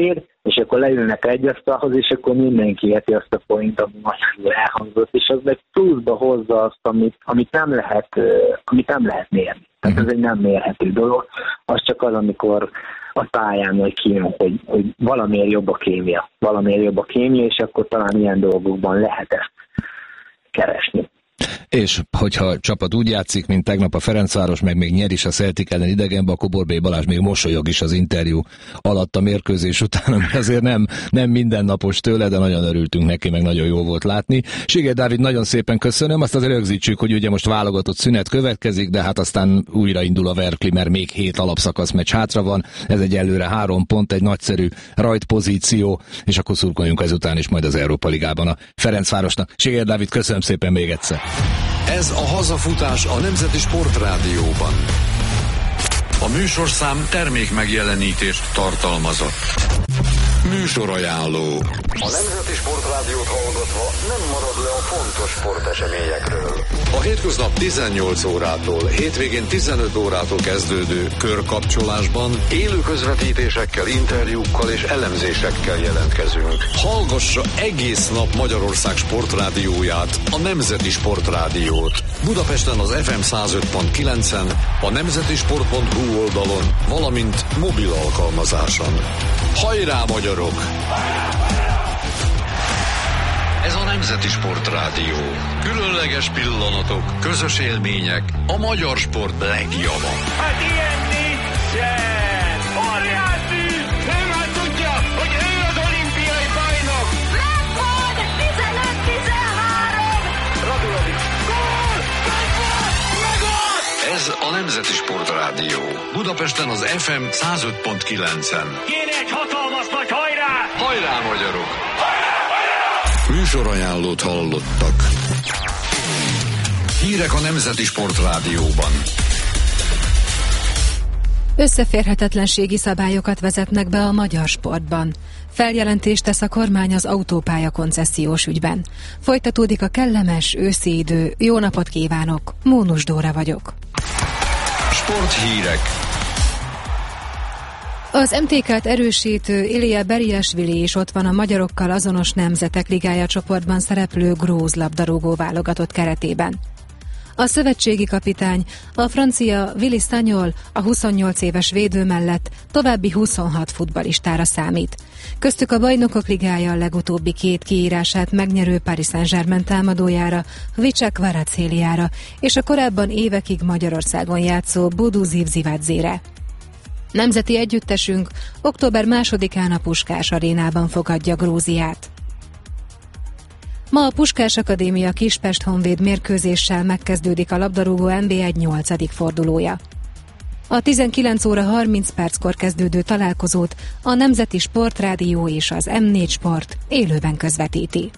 és akkor leülnek egy asztalhoz, és akkor mindenki érti azt a point, ami magyarul elhangzott, és az meg pluszba hozza azt, amit, amit, nem, lehet, amit nem lehet mérni. Tehát ez egy nem mérhető dolog, az csak az, amikor a pályán vagy kín, hogy, hogy valamiért jobb a kémia, valamiért jobb a kémia, és akkor talán ilyen dolgokban lehet ezt keresni. És hogyha a csapat úgy játszik, mint tegnap a Ferencváros, meg még nyer is a Celtic ellen idegenben, akkor Borbély Balázs még mosolyog is az interjú alatt a mérkőzés után, ami azért nem, nem mindennapos tőle, de nagyon örültünk neki, meg nagyon jó volt látni. Siger Dávid, nagyon szépen köszönöm, azt azért rögzítsük, hogy ugye most válogatott szünet következik, de hát aztán újraindul a Verkli, mert még hét alapszakasz meccs hátra van, ez egy előre három pont, egy nagyszerű rajtpozíció, és akkor szurkoljunk ezután is majd az Európa Ligában a Ferencvárosnak. Siger Dávid, köszönöm szépen még egyszer. Ez a hazafutás a Nemzeti Sportrádióban. A műsorszám termék megjelenítést tartalmazott. Műsorajánló. A Nemzeti Sportrádiót hallgatva nem marad le a fontos sporteseményekről. A hétköznap tizennyolc órától, hétvégén tizenöt órától kezdődő körkapcsolásban Élő közvetítésekkel, interjúkkal és elemzésekkel jelentkezünk. hallgassa egész nap Magyarország sportrádióját, a Nemzeti Sportrádiót. Budapesten az ef em száz öt pont kilencen, a nemzetisport pont hu oldalon, valamint mobil alkalmazáson. Hajrá, magyarok! Ez a Nemzeti Sportrádió. Különleges pillanatok, közös élmények, a magyar sport legjava. Hát ilyen nincsen! Óriási! Ő már tudja, hogy ő az olimpiai bajnok! Megvolt! tizenöt tizenhárom! Radulovics! Gól! Megvolt! Megvolt! Ez a Nemzeti Sportrádió. Budapesten az ef em száz öt pont kilencen. Kéne egy hatalmas nagy hajrá! Hajrá, magyarok! Műsorajánlót hallottak. Hírek a Nemzeti Sportrádióban. Összeférhetetlenségi szabályokat vezetnek be a magyar sportban. Feljelentést tesz a kormány az autópálya koncesziós ügyben. Folytatódik a kellemes őszi idő. Jó napot kívánok! Mónus Dóra vagyok. Sporthírek. Az em té ká-t erősítő Ilija Beriashvili is ott van a magyarokkal azonos nemzetek ligája csoportban szereplő grúz labdarúgó válogatott keretében. A szövetségi kapitány, a francia Willy Sagnol, a huszonnyolc éves védő mellett további huszonhat futballistára számít. Köztük a Bajnokok Ligája legutóbbi két kiírását megnyerő Paris Saint-Germain támadójára, Vicha Kvaratskhelia-ra és a korábban évekig Magyarországon játszó Bodo Zivzivadzére. Nemzeti együttesünk október másodikán a Puskás arénában fogadja Grúziát. Ma a Puskás Akadémia Kispest Honvéd mérkőzéssel megkezdődik a labdarúgó en bé egy nyolcadik fordulója. A tizenkilenc óra harminc perckor kezdődő találkozót a Nemzeti Sportrádió és az em négy Sport élőben közvetíti.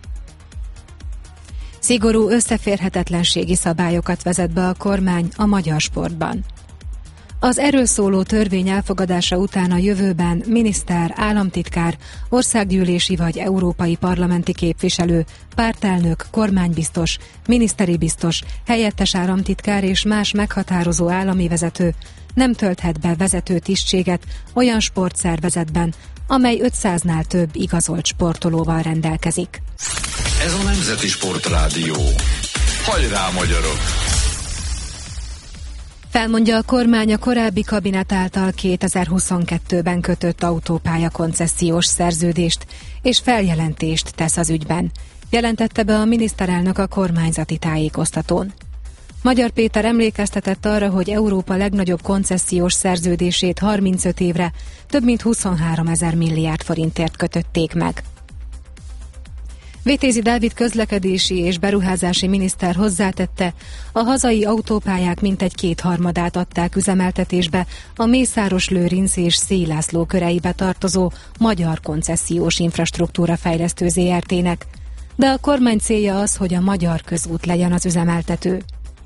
Szigorú összeférhetetlenségi szabályokat vezet be a kormány a magyar sportban. Az erről szóló törvény elfogadása után a jövőben miniszter, államtitkár, országgyűlési vagy európai parlamenti képviselő, pártelnök, kormánybiztos, miniszteri biztos, helyettes államtitkár és más meghatározó állami vezető nem tölthet be vezető tisztséget olyan sportszervezetben, amely ötszáznál több igazolt sportolóval rendelkezik. Ez a Nemzeti Sportrádió. Hajrá, magyarok! Felmondja a kormány a korábbi kabinet által kétezer-huszonkettőben kötött autópálya koncesziós szerződést, és feljelentést tesz az ügyben. Jelentette be a miniszterelnök a kormányzati tájékoztatón. Magyar Péter emlékeztetett arra, hogy Európa legnagyobb koncesziós szerződését harmincöt évre több mint huszonhárom ezer milliárd forintért kötötték meg. Vitézi Dávid közlekedési és beruházási miniszter hozzátette, a hazai autópályák mintegy kétharmadát adták üzemeltetésbe a Mészáros-Lőrinc és Szélászló köreibe tartozó Magyar Koncesziós Infrastruktúra Fejlesztő zé er té-nek, de a kormány célja az, hogy a Magyar Közút legyen az üzemeltető.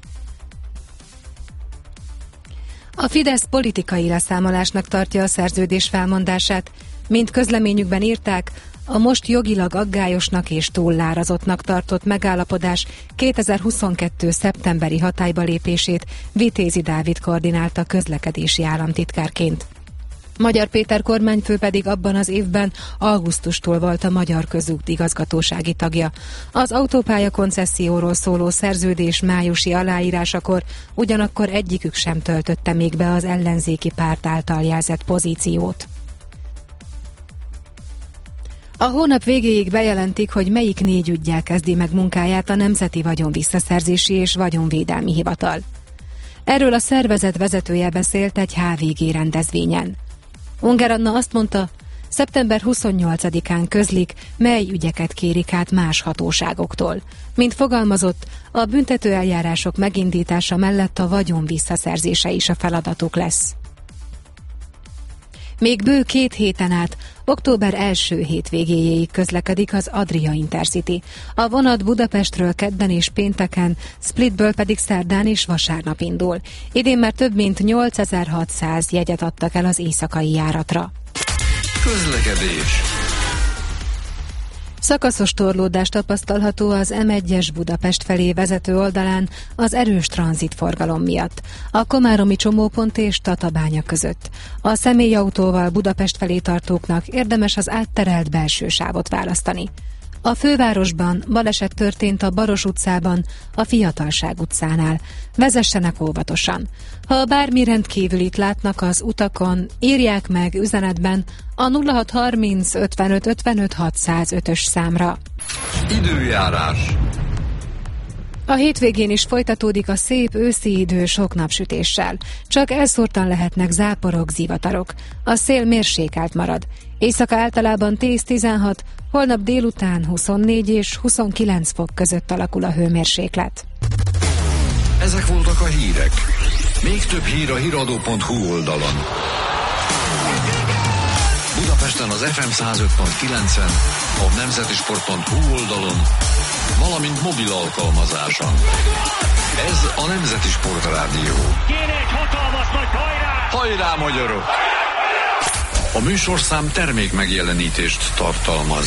A Fidesz politikai leszámolásnak tartja a szerződés felmondását, mint közleményükben írták, a most jogilag aggályosnak és túllárazottnak tartott megállapodás kétezer-huszonkettő szeptemberi hatályba lépését Vitézi Dávid koordinálta közlekedési államtitkárként. Magyar Péter kormányfő pedig abban az évben augusztustól volt a Magyar Közút igazgatósági tagja. Az autópálya koncesszióról szóló szerződés májusi aláírásakor ugyanakkor egyikük sem töltötte még be az ellenzéki párt által jelzett pozíciót. A hónap végéig bejelentik, hogy melyik négy üggyel kezdi meg munkáját a Nemzeti Vagyonvisszaszerzési és Vagyonvédelmi Hivatal. Erről a szervezet vezetője beszélt egy há vé gé rendezvényen. Unger Anna azt mondta, szeptember huszonnyolcadikán közlik, mely ügyeket kérik át más hatóságoktól. Mint fogalmazott, a büntetőeljárások megindítása mellett a vagyon visszaszerzése is a feladatuk lesz. Még bő két héten át, október első hétvégéjéig közlekedik az Adria Intercity. A vonat Budapestről kedden és pénteken, Splitből pedig szerdán és vasárnap indul. Idén már több mint nyolcezer-hatszáz jegyet adtak el az éjszakai járatra. Közlekedés. Szakaszos torlódás tapasztalható az em egyes Budapest felé vezető oldalán az erős tranzitforgalom miatt, a komáromi csomópont és Tatabánya között. A személyautóval Budapest felé tartóknak érdemes az átterelt belső sávot választani. A fővárosban baleset történt a Baros utcában, a Fiatalság utcánál. Vezessenek óvatosan. Ha bármi rendkívülit látnak az utakon, írják meg üzenetben a nulla hat harminc ötvenöt ötvenöt hatszázötös számra. Időjárás. A hétvégén is folytatódik a szép őszi idő sok napsütéssel. Csak elszórtan lehetnek záporok, zivatarok. A szél mérsékelt marad. Éjszaka általában tíz-tizenhat, holnap délután huszonnégy és huszonkilenc fok között alakul a hőmérséklet. Ezek voltak a hírek. Még több hír a híradó pont hu oldalon. Budapesten az ef em száz öt pont kilencen, a nemzetisport pont hu oldalon, valamint mobil alkalmazáson. Ez a Nemzeti Sport Rádió. Kéne egy hatalmas nagy hajrá! Hajrá, magyarok! A műsorszám termék megjelenítést tartalmaz.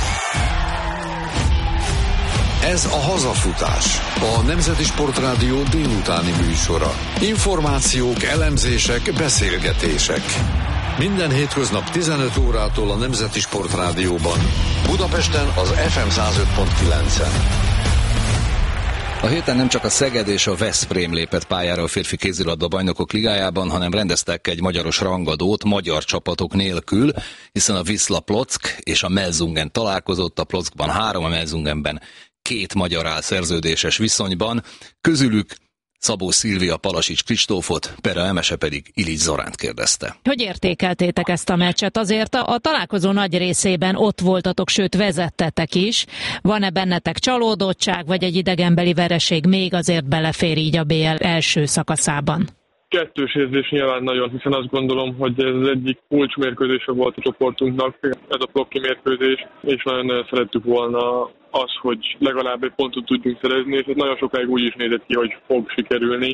Ez a Hazafutás, a Nemzeti Sport Rádió délutáni műsora. Információk, elemzések, beszélgetések. Minden hétköznap tizenöt órától a Nemzeti Sport Rádióban. Budapesten az ef em száz öt pont kilencen. A héten nem csak a Szeged és a Veszprém lépett pályára a férfi kézilabda bajnokok ligájában, hanem rendeztek egy magyaros rangadót magyar csapatok nélkül, hiszen a Wisla Plock és a Melsungen találkozott, a Plockban három, a Melsungenben két magyar áll szerződéses viszonyban, közülük Szabó Szilvia Palasics Kristófot, Pere Emese pedig Ilics Zoránt kérdezte. Hogy értékeltétek ezt a meccset? Azért a, a találkozó nagy részében ott voltatok, sőt vezettetek is. Van-e bennetek csalódottság, vagy egy idegenbeli vereség még azért belefér így a bé el első szakaszában? Kettős érzés nyilván nagyon, hiszen azt gondolom, hogy ez az egyik kulcsmérkőzése volt a csoportunknak, ez a plokki mérkőzés, és nagyon szerettük volna az, hogy legalább egy pontot tudjunk szerezni, és ez nagyon sokáig úgy is nézett ki, hogy fog sikerülni.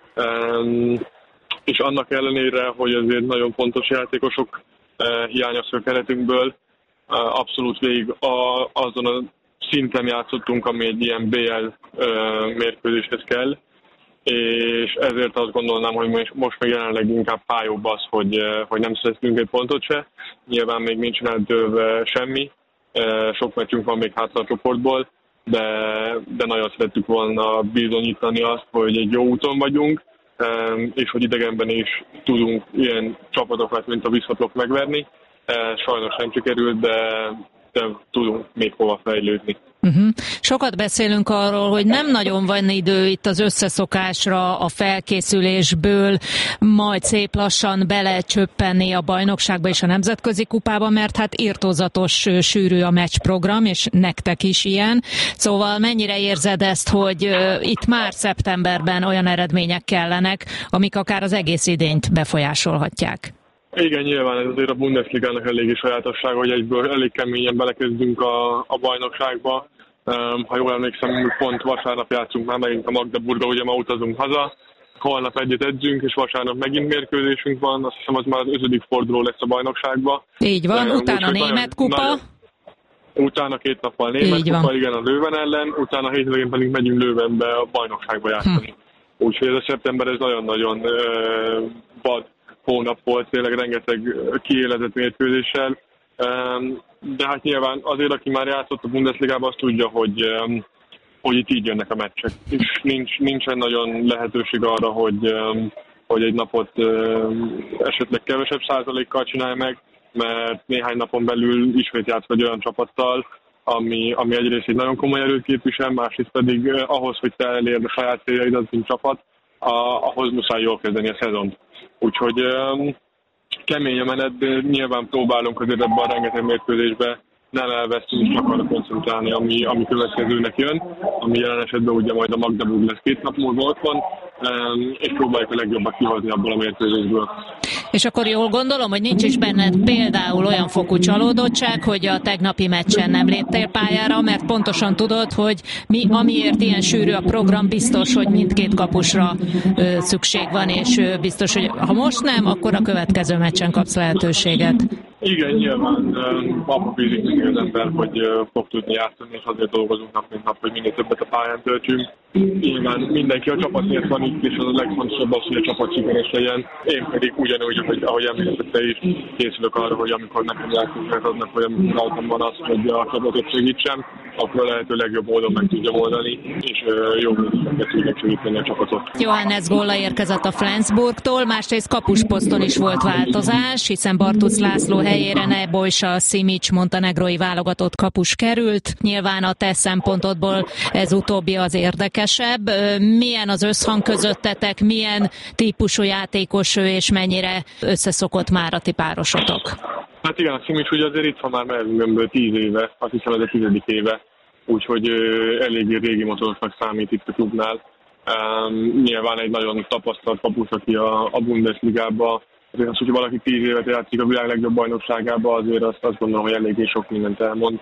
Um, és annak ellenére, hogy azért nagyon fontos játékosok uh, hiányoztak a keretünkből, uh, abszolút végig a, azon a szinten játszottunk, ami egy ilyen bé el uh, mérkőzéshez kell, és ezért azt gondolnám, hogy most még jelenleg inkább fájóbb az, hogy, uh, hogy nem szereztünk egy pontot se. Nyilván még nincsen eldőlve semmi. Sok meccsünk van még hátra a csoportból, de, de nagyon szerettük volna bizonyítani azt, hogy egy jó úton vagyunk, és hogy idegenben is tudunk ilyen csapatokat, mint a Wisla Plock megverni. Sajnos nem sikerült, de, de tudunk még hova fejlődni. Uh-huh. Sokat beszélünk arról, hogy nem nagyon van idő itt az összeszokásra, a felkészülésből, majd szép lassan belecsöppenni a bajnokságba és a nemzetközi kupába, mert hát irtózatos sűrű a meccsprogram, és nektek is ilyen. Szóval mennyire érzed ezt, hogy uh, itt már szeptemberben olyan eredmények kellenek, amik akár az egész idényt befolyásolhatják? Igen, nyilván ez azért a Bundesligának eléggé sajátossága, hogy egyből elég keményen belekezdünk a, a bajnokságba. Um, ha jól emlékszem, pont vasárnap játszunk már megint a Magdeburgba, ugye ma utazunk haza. Holnap egyet edzünk, és vasárnap megint mérkőzésünk van. Azt hiszem, az már az ötödik forduló lesz a bajnokságba. Így van, um, utána úgy, német nagyon, kupa. Nagyon, utána két nappal német Így kupa, van. igen, a Lőven ellen. Utána a hétvégén pedig megyünk Lővenbe a bajnokságba játszani. Hm. Úgyhogy ez a szeptember ez nagyon-nagyon uh, vad hónap volt, tényleg rengeteg kiélezett mérkőzéssel. De hát nyilván azért, aki már játszott a Bundesligában, azt tudja, hogy, hogy itt így jönnek a meccsek. És nincs, nincsen nagyon lehetőség arra, hogy, hogy egy napot esetleg kevesebb százalékkal csinálj meg, mert néhány napon belül ismét játszol egy olyan csapattal, ami, ami egyrészt egy nagyon komoly erőt képvisel, másrészt pedig ahhoz, hogy te elérd a saját céljaidat, mint csapat, a, ahhoz muszáj jól kezdeni a szezont. Úgyhogy um, kemény a menet, de nyilván próbálunk azért ebben a rengeteg mérkőzésben nem elvesztünk, és csak arra koncentrálni, ami, ami következőnek jön, ami jelen esetben ugye majd a Magdeburg lesz két nap múlva ott van, um, és próbáljuk a legjobbat kihozni abból a mérkőzésből. És akkor jól gondolom, hogy nincs is benned például olyan fokú csalódottság, hogy a tegnapi meccsen nem léptél pályára, mert pontosan tudod, hogy mi, amiért ilyen sűrű a program, biztos, hogy mindkét kapusra ö, szükség van, és ö, biztos, hogy ha most nem, akkor a következő meccsen kapsz lehetőséget. Igen, nyilván abba bízik mindig az ember, hogy uh, fog tudni játszani, és azért dolgozunk nap mint nap, hogy minél többet a pályán töltsünk. Nyilván mindenki a csapatért van itt, és az a legfontosabb az, hogy a csapat sikeres legyen. Én pedig ugyanúgy, hogy, ahogy említetted te is, készülök arra, hogy amikor nekem játszik adnak, vagy amikor rajtam van az, hogy a csapatot segítsem, akkor a lehető legjobb módon meg tudjam oldani, és uh, jó módon tudjak segíteni a csapatot. Johannes Golla érkezett a Flensburgtól, másrészt kapusposzton is volt változás, hiszen Bartusz László helyére Nebojsa Simic montenegrói válogatott kapus került. Nyilván a te szempontodból ez utóbbi az érdekesebb. Milyen az összhang közöttetek, milyen típusú játékos ő, és mennyire összeszokott már a ti párosotok? Hát igen, a Simic ugye azért itt van már mellettünkből tíz éve, azt hiszem ez a tizedik éve, úgyhogy eléggé régi motorosnak számít itt a klubnál. Um, nyilván egy nagyon tapasztalt kapus, aki a, a Bundesligában, azért az, hogyha valaki tíz évet játszik a világ legjobb bajnokságában, azért azt, azt gondolom, hogy eléggé sok mindent elmond.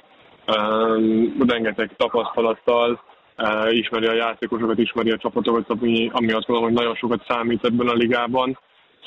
Um, rengeteg tapasztalattal, uh, ismeri a játékosokat, ismeri a csapatokat, ami, ami azt gondolom, hogy nagyon sokat számít ebben a ligában.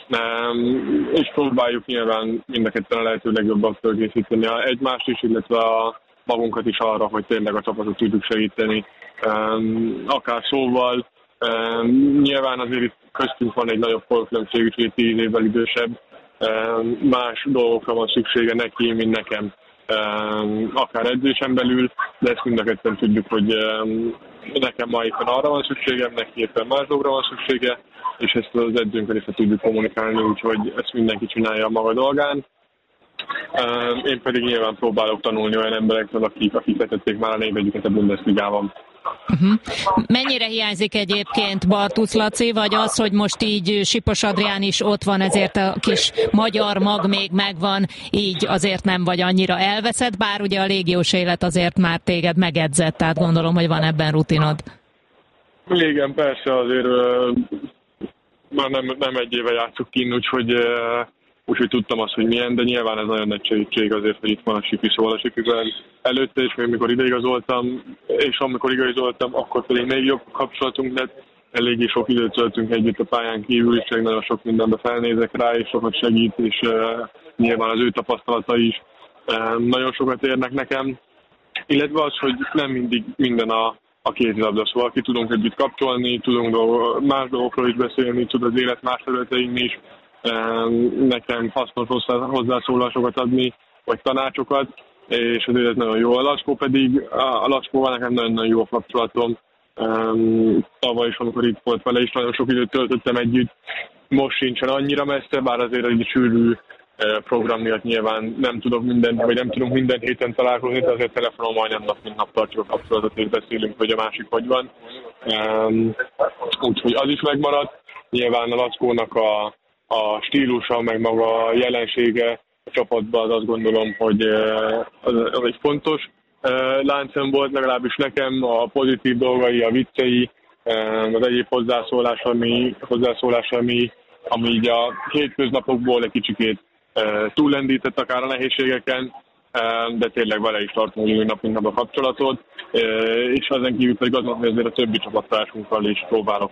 Um, és próbáljuk nyilván mind a ketten a lehető legjobban fölkészíteni egymást is, illetve a magunkat is arra, hogy tényleg a csapatot tudjuk segíteni, um, akár szóval. Um, nyilván azért itt köztünk van egy nagyobb korkülönbség, úgyhogy tíz évvel idősebb. Um, más dolgokra van szüksége neki, mint nekem. Um, akár edzésen belül, de ezt mind a ketten tudjuk, hogy um, nekem ma éppen arra van szükségem, neki éppen más dolgra van szüksége, és ezt az edzőnkkel is tudjuk kommunikálni, úgyhogy ezt mindenki csinálja a maga dolgán. Um, én pedig nyilván próbálok tanulni olyan emberektől, akik, akik vetették már a névjegyüket a Bundesligában. Uh-huh. Mennyire hiányzik egyébként Bartusz Laci, vagy az, hogy most így Sipos Adrián is ott van, ezért a kis magyar mag még megvan, így azért nem vagy annyira elveszett, bár ugye a légiós élet azért már téged megedzett, tehát gondolom, hogy van ebben rutinod. Igen, persze, azért uh, már nem, nem egy éve játszok kint, úgyhogy, uh, úgyhogy tudtam azt, hogy milyen, de nyilván ez nagyon nagy segítség azért, hogy itt van a Sipi, szóval a Sipiben előtte, és még mikor ideigazoltam, és amikor igazoltam, akkor pedig még jobb kapcsolatunk lett. Eléggé sok időt töltünk együtt a pályán kívül, és nagyon sok mindenbe felnézek rá, és sokat segít, és uh, nyilván az ő tapasztalata is uh, nagyon sokat érnek nekem. Illetve az, hogy nem mindig minden a, a kézilabda, szóval ki tudunk együtt kapcsolni, tudunk dolgo, más dolgokról is beszélni, tud az élet más területein is nekem hasznos hozzászólásokat adni, vagy tanácsokat, és azért ez nagyon jó. A Lackó pedig, a Lackóval nekem nagyon-nagyon jó kapcsolatom. Tavaly is, amikor itt volt vele is, nagyon sok időt töltöttem együtt. Most sincsen annyira messze, bár azért egy sűrű program miatt nyilván nem tudok minden, vagy nem tudunk minden héten találkozni, de azért telefonon majdnem nap, mint nap tartjuk a kapcsolatot, és beszélünk, hogy a másik hogy van. Úgyhogy az is megmaradt. Nyilván a Lackónak a, a stílusa, meg maga a jelensége a csapatban, az azt gondolom, hogy az, az egy fontos láncem volt, legalábbis nekem, a pozitív dolgai, a viccei, az egyéb hozzászólás, ami, hozzászólás, ami, ami így a hétköznapokból egy kicsikét túllendített akár a nehézségeken, de tényleg vele is tartunk úgy nap, mint nap a kapcsolatot, és ezen kívül pedig azon, hogy azért a többi csapattársunkkal is próbálok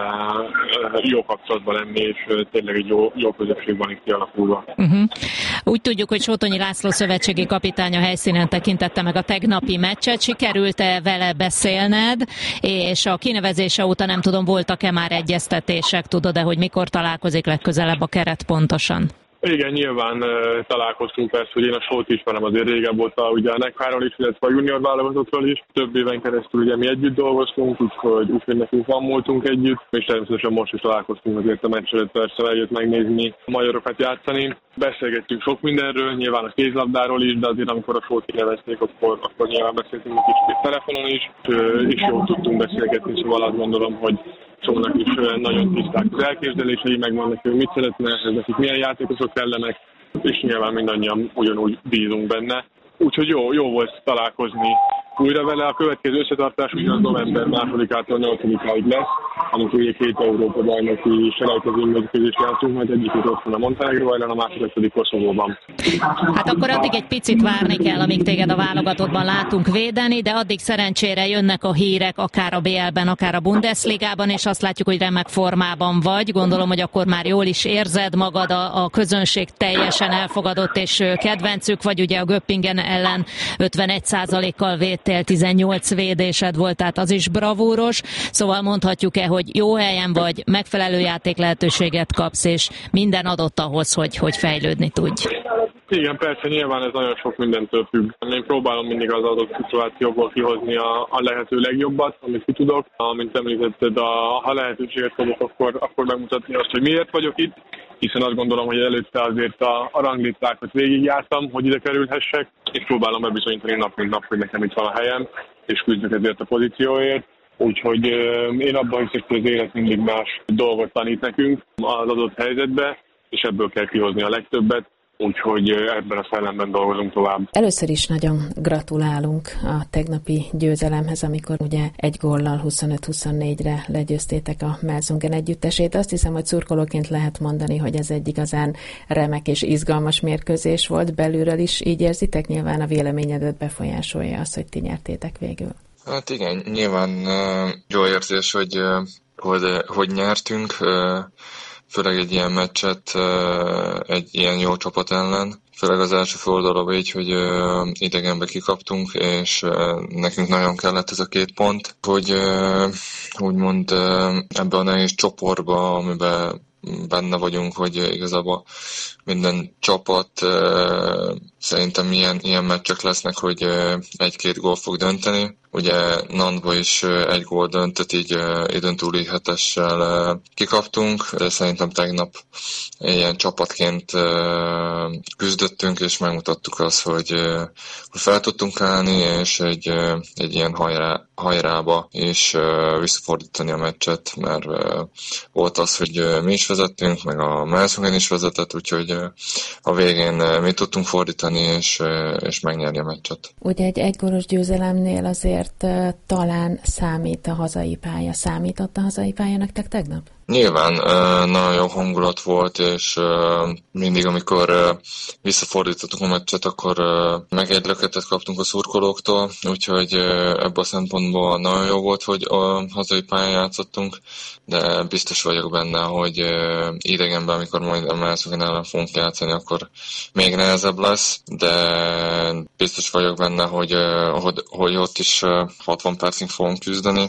jó kapcsolatban lenni, és tényleg egy jó, jó közösség van itt kialakulva. Uh-huh. Úgy tudjuk, hogy Sotonyi László szövetségi kapitány a helyszínen tekintette meg a tegnapi meccset. Sikerült-e vele beszélned, és a kinevezése óta nem tudom, voltak-e már egyeztetések, tudod-e, hogy mikor találkozik legközelebb a keret pontosan? Igen, nyilván uh, találkoztunk persze, hogy én a Sót ismerem azért régebb óta, ugye a Nekváról is, illetve a junior válogatottról is. Több éven keresztül ugye mi együtt dolgoztunk, úgyhogy, úgyhogy nekünk van múltunk együtt, és természetesen most is találkoztunk azért a meccs előtt, persze eljött megnézni a magyarokat játszani. Beszélgettünk sok mindenről, nyilván a kézlabdáról is, de azért amikor a Sót kinevezték, akkor, akkor nyilván beszéltünk egy kicsit telefonon is, és jól tudtunk beszélgetni, szóval azt gondolom, hogy Szónak is nagyon tiszták az elképzelései, megvannak, hogy mit szeretne, ez nekik milyen játékosok kellenek, és nyilván mindannyian ugyanúgy bízunk benne. Úgyhogy jó, jó volt találkozni újra vele. A következő összetartás ugyan november másodikától nyolcadikáig lesz, amikor ugye két Európa bajnoki selejtező mérkőzést játszunk, majd egyikét ott van a Montenegro ellen, a második pedig Koszovóban. Hát akkor addig egy picit várni kell, amíg téged a válogatottban látunk védeni, de addig szerencsére jönnek a hírek, akár a bé el-ben, akár a Bundesligában, és azt látjuk, hogy remek formában vagy. Gondolom, hogy akkor már jól is érzed magad, a, a közönség teljesen elfogadott és kedvencük vagy, ugye a Göppingen ellen ötvenegy százalékkal védtél, tizennyolc védésed volt, tehát az is bravúros. Szóval mondhatjuk-e, hogy jó helyen vagy, megfelelő játék lehetőséget kapsz, és minden adott ahhoz, hogy, hogy fejlődni tudj? Igen, persze, nyilván ez nagyon sok mindentől függ. Én próbálom mindig az adott szituációból kihozni a, a lehető legjobbat, amit ki tudok. Amint említetted, a, ha lehetőséget kapok, akkor, akkor megmutatni azt, hogy miért vagyok itt, hiszen azt gondolom, hogy előtte azért a, a ranglistákat végigjártam, hogy ide kerülhessek, és próbálom bebizonyítani nap mint nap, hogy nekem itt van a helyem, és küzdök ezért a pozícióért. Úgyhogy euh, én abban hiszek, hogy az élet mindig más dolgot tanít nekünk az adott helyzetbe, és ebből kell kihozni a legtöbbet. Úgyhogy ebben a szellemben dolgozunk tovább. Először is nagyon gratulálunk a tegnapi győzelemhez, amikor ugye egy góllal huszonöt huszonnégyre legyőztétek a Melsungen együttesét. Azt hiszem, hogy szurkolóként lehet mondani, hogy ez egy igazán remek és izgalmas mérkőzés volt. Belülről is így érzitek? Nyilván a véleményedet befolyásolja az, hogy ti nyertétek végül. Hát igen, nyilván uh, jó érzés, hogy, uh, hogy, hogy nyertünk. Uh, Főleg egy ilyen meccset egy ilyen jó csapat ellen. Főleg az első fordulóban így, hogy idegenbe kikaptunk, és nekünk nagyon kellett ez a két pont, hogy úgymond ebben a nehéz csoportban, amiben benne vagyunk, hogy igazából minden csapat szerintem ilyen, ilyen meccsek lesznek, hogy egy-két gól fog dönteni. Ugye Nantba is egy gól döntött, így időn túli hetessel kikaptunk, de szerintem tegnap ilyen csapatként küzdöttünk, és megmutattuk azt, hogy fel tudtunk állni, és egy, egy ilyen hajrá, hajrába is visszafordítani a meccset, mert volt az, hogy mi is vezettünk, meg a Melsungen is vezetett, úgyhogy a végén mi tudtunk fordítani, és, és megnyerni a meccset. Ugye egy egygólos győzelemnél azért talán számít a hazai pálya. Számított a hazai pálya nektek tegnap? Nyilván nagyon jó hangulat volt, és mindig, amikor visszafordítottuk a meccset, akkor meg egy löketet kaptunk a szurkolóktól, úgyhogy ebből a szempontból nagyon jó volt, hogy a hazai pályán játszottunk, de biztos vagyok benne, hogy idegenben, amikor majd a Melsungen ellen fogunk játszani, akkor még nehezebb lesz, de biztos vagyok benne, hogy, hogy, hogy ott is hatvan percig fogunk küzdeni,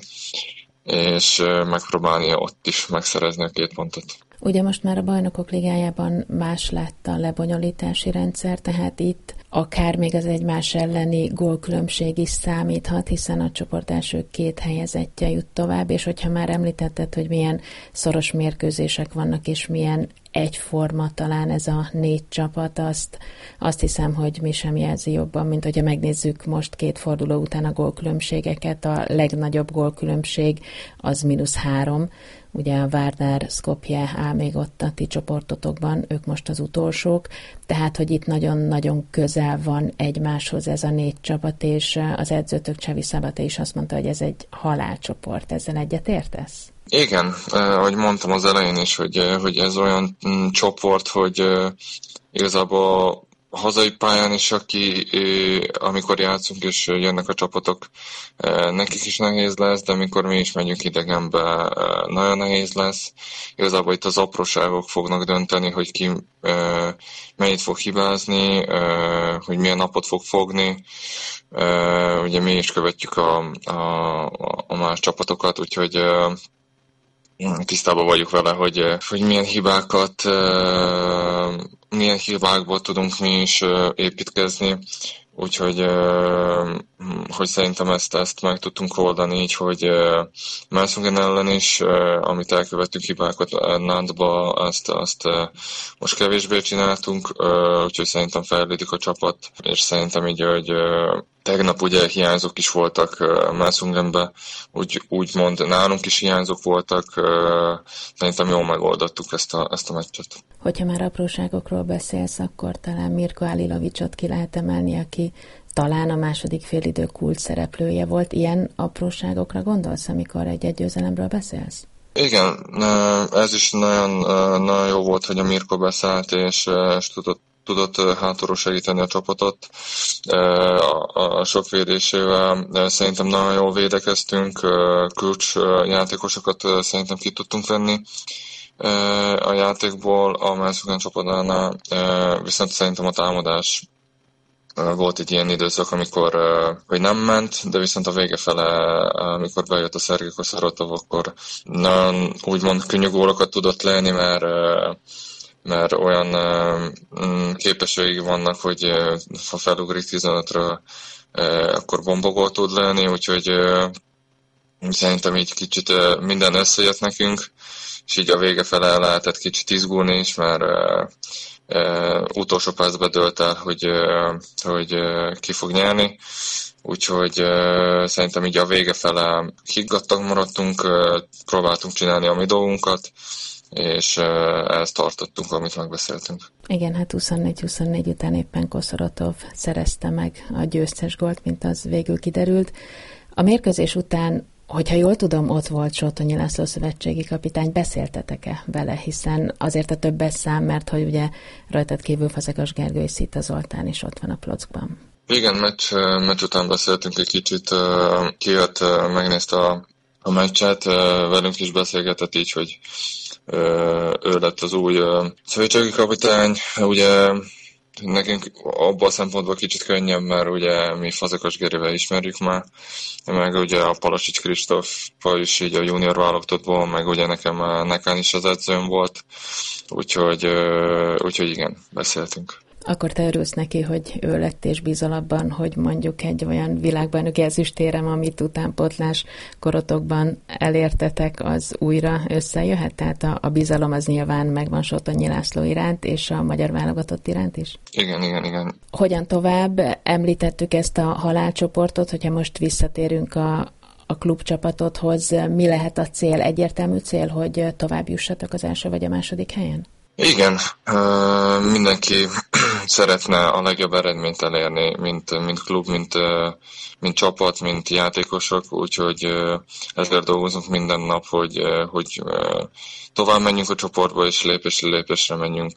és megpróbálni ott is megszerezni a két pontot. Ugye most már a Bajnokok Ligájában más lett a lebonyolítási rendszer, tehát itt akár még az egymás elleni gólkülönbség is számíthat, hiszen a csoport első két helyezettje jut tovább, és hogyha már említetted, hogy milyen szoros mérkőzések vannak, és milyen egyforma talán ez a négy csapat, azt, azt hiszem, hogy mi sem jelzi jobban, mint hogyha megnézzük most két forduló után a gólkülönbségeket. A legnagyobb gólkülönbség az mínusz három, ugye a Vardar Skopje áll még ott a ti csoportotokban, ők most az utolsók, tehát, hogy itt nagyon-nagyon közel van egymáshoz ez a négy csapat, és az edzőtök Csavi Szabate is azt mondta, hogy ez egy halálcsoport. Ezzel egyet értesz? Igen, ahogy mondtam az elején is, hogy, hogy ez olyan csoport, hogy igazából hazai pályán is, aki, amikor játszunk és jönnek a csapatok, nekik is nehéz lesz, de amikor mi is megyünk idegenbe, nagyon nehéz lesz. Igazából itt az apróságok fognak dönteni, hogy ki mennyit fog hibázni, hogy milyen napot fog fogni. Ugye mi is követjük a, a, a más csapatokat, úgyhogy tisztában vagyunk vele, hogy, hogy milyen hibákat, milyen hibákból tudunk mi is építkezni, úgyhogy hogy szerintem ezt, ezt meg tudtunk oldani így, hogy Melsungen ellen is, amit elkövettünk hibákat Nantba, azt, azt most kevésbé csináltunk, úgyhogy szerintem fejlődik a csapat, és szerintem így, hogy tegnap ugye hiányzók is voltak Melsungenben, úgy, úgymond nálunk is hiányzók voltak, szerintem jól megoldottuk ezt a, ezt a meccset. Hogyha már apróságokról beszélsz, akkor talán Mirko Alilovicsot ki lehet emelni, aki talán a második félidő kult szereplője volt. Ilyen apróságokra gondolsz, amikor egy-egy győzelemről beszélsz? Igen, ez is nagyon, nagyon jó volt, hogy a Mirko beszállt, és, és tudott tudott hátulról segíteni a csapatot a, a sok védésével. Szerintem nagyon jól védekeztünk, kulcs játékosokat szerintem ki tudtunk venni a játékból a Melsungen csapatánál, viszont szerintem a támadás volt egy ilyen időszak, amikor hogy nem ment, de viszont a vége fele, amikor bejött a Szergej Koszorotov, akkor nagyon úgymond könnyű gólokat tudott lenni, mert mert olyan uh, képességei vannak, hogy uh, ha felugrik tizenötről, uh, akkor bombagól tud lenni, úgyhogy uh, szerintem így kicsit uh, minden összejött nekünk, és így a vége fele lehetett kicsit izgulni is, mert uh, uh, utolsó percben dőlt el, hogy, uh, hogy uh, ki fog nyerni, úgyhogy uh, szerintem így a vége fele higgadtak maradtunk, uh, próbáltunk csinálni a mi dolgunkat, és ezt tartottunk, amit megbeszéltünk. Igen, hát huszonnégy huszonnégy után éppen Koszorotov szerezte meg a győztes gólt, mint az végül kiderült. A mérkőzés után, hogyha jól tudom, ott volt Sótonyi László szövetségi kapitány, beszéltetek-e vele, hiszen azért a többes szám, mert hogy ugye rajtad kívül Fazekas Gergő és Szita Zoltán is ott van a Plockban. Igen, meccs, meccs után beszéltünk egy kicsit, kijött, megnézte a, a meccset, velünk is beszélgetett így, hogy ő lett az új szövetségi kapitány. Ugye nekünk abban a szempontból kicsit könnyebb, mert ugye mi Fazekas Gerivel ismerjük már, meg ugye a Palasics Kristóffal is így a junior válogatottból, meg ugye nekem nekem is az edzőm volt, úgyhogy, úgyhogy igen, beszéltünk. Akkor te örülsz neki, hogy ő lett, és bízol abban, hogy mondjuk egy olyan világbajnoki ezüstérem, amit utánpótlás korotokban elértetek, az újra összejöhet? Tehát a, a bizalom az nyilván megvan Sótonyi László iránt, és a magyar válogatott iránt is? Igen, igen, igen. Hogyan tovább? Említettük ezt a halálcsoportot, hogyha most visszatérünk a, a klubcsapatodhoz, mi lehet a cél? Egyértelmű cél, hogy tovább jussatok az első vagy a második helyen? Igen, mindenki szeretne a legjobb eredményt elérni, mint, mint klub, mint, mint csapat, mint játékosok, úgyhogy ezért dolgozunk minden nap, hogy, hogy tovább menjünk a csoportba, és lépésre lépésre menjünk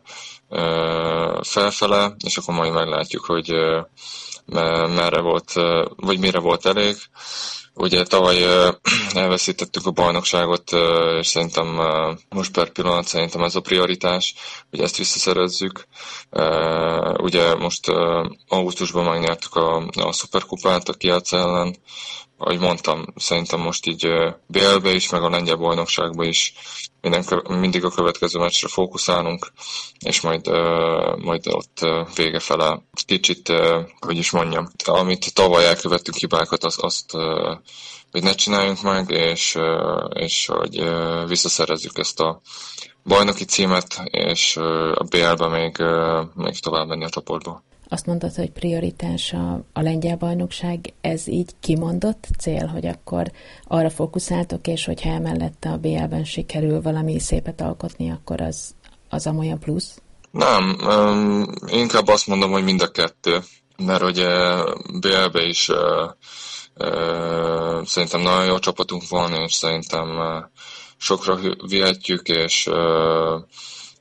felfele, és akkor majd meglátjuk, hogy merre volt, vagy mire volt elég. Ugye tavaly uh, elveszítettük a bajnokságot, uh, és szerintem uh, most per pillanat szerintem ez a prioritás, hogy ezt visszaszerezzük. Uh, ugye most uh, augusztusban megnyertük a, a szuperkupát a Kielce ellen. Ahogy mondtam, szerintem most így uh, bé el-be is, meg a lengyel bajnokságban is minden, mindig a következő meccsre fókuszálunk, és majd, uh, majd ott uh, vége fele kicsit, uh, hogy is mondjam, amit tavaly elkövettük hibákat, azt, azt uh, hogy ne csináljunk meg, és, uh, és hogy uh, visszaszerezzük ezt a bajnoki címet, és uh, a bé el-be még, uh, még tovább menni a csoportba. Azt mondtad, hogy prioritás a, a lengyel bajnokság, ez így kimondott cél, hogy akkor arra fókuszáltok, és hogyha emellett a bé el-ben sikerül valami szépet alkotni, akkor az, az amolyan plusz? Nem, um, inkább azt mondom, hogy mind a kettő, mert ugye bé el-be is uh, uh, szerintem nagyon jó csapatunk van, és szerintem uh, sokra vihetjük, és uh,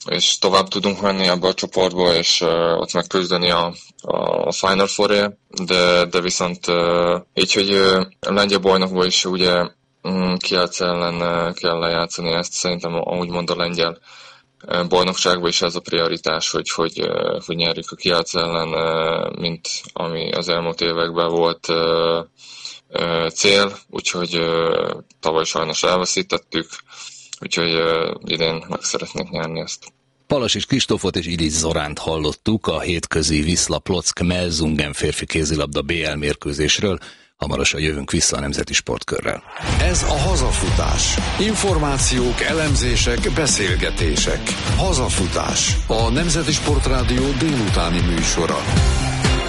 és tovább tudunk menni abba a csoportba, és uh, ott megküzdeni a, a Final Four-ért, de, de viszont uh, így, hogy uh, a lengyel bajnokban is ugye um, Kielce ellen uh, kell lejátszani ezt, szerintem úgymond a lengyel uh, bajnokságban is ez a prioritás, hogy, hogy, uh, hogy nyerjük a Kielce ellen, uh, mint ami az elmúlt években volt uh, uh, cél, úgyhogy uh, tavaly sajnos elveszítettük, úgyhogy uh, idén meg szeretnénk nyerni ezt. Palasis Kristófot és Ilis Zoránt hallottuk a hétközi Wisla Plock Melsungen férfi kézilabda bé el mérkőzésről. Hamarosan jövünk vissza a Nemzeti Sportkörrel. Ez a Hazafutás. Információk, elemzések, beszélgetések. Hazafutás. A Nemzeti Sportrádió délutáni műsora.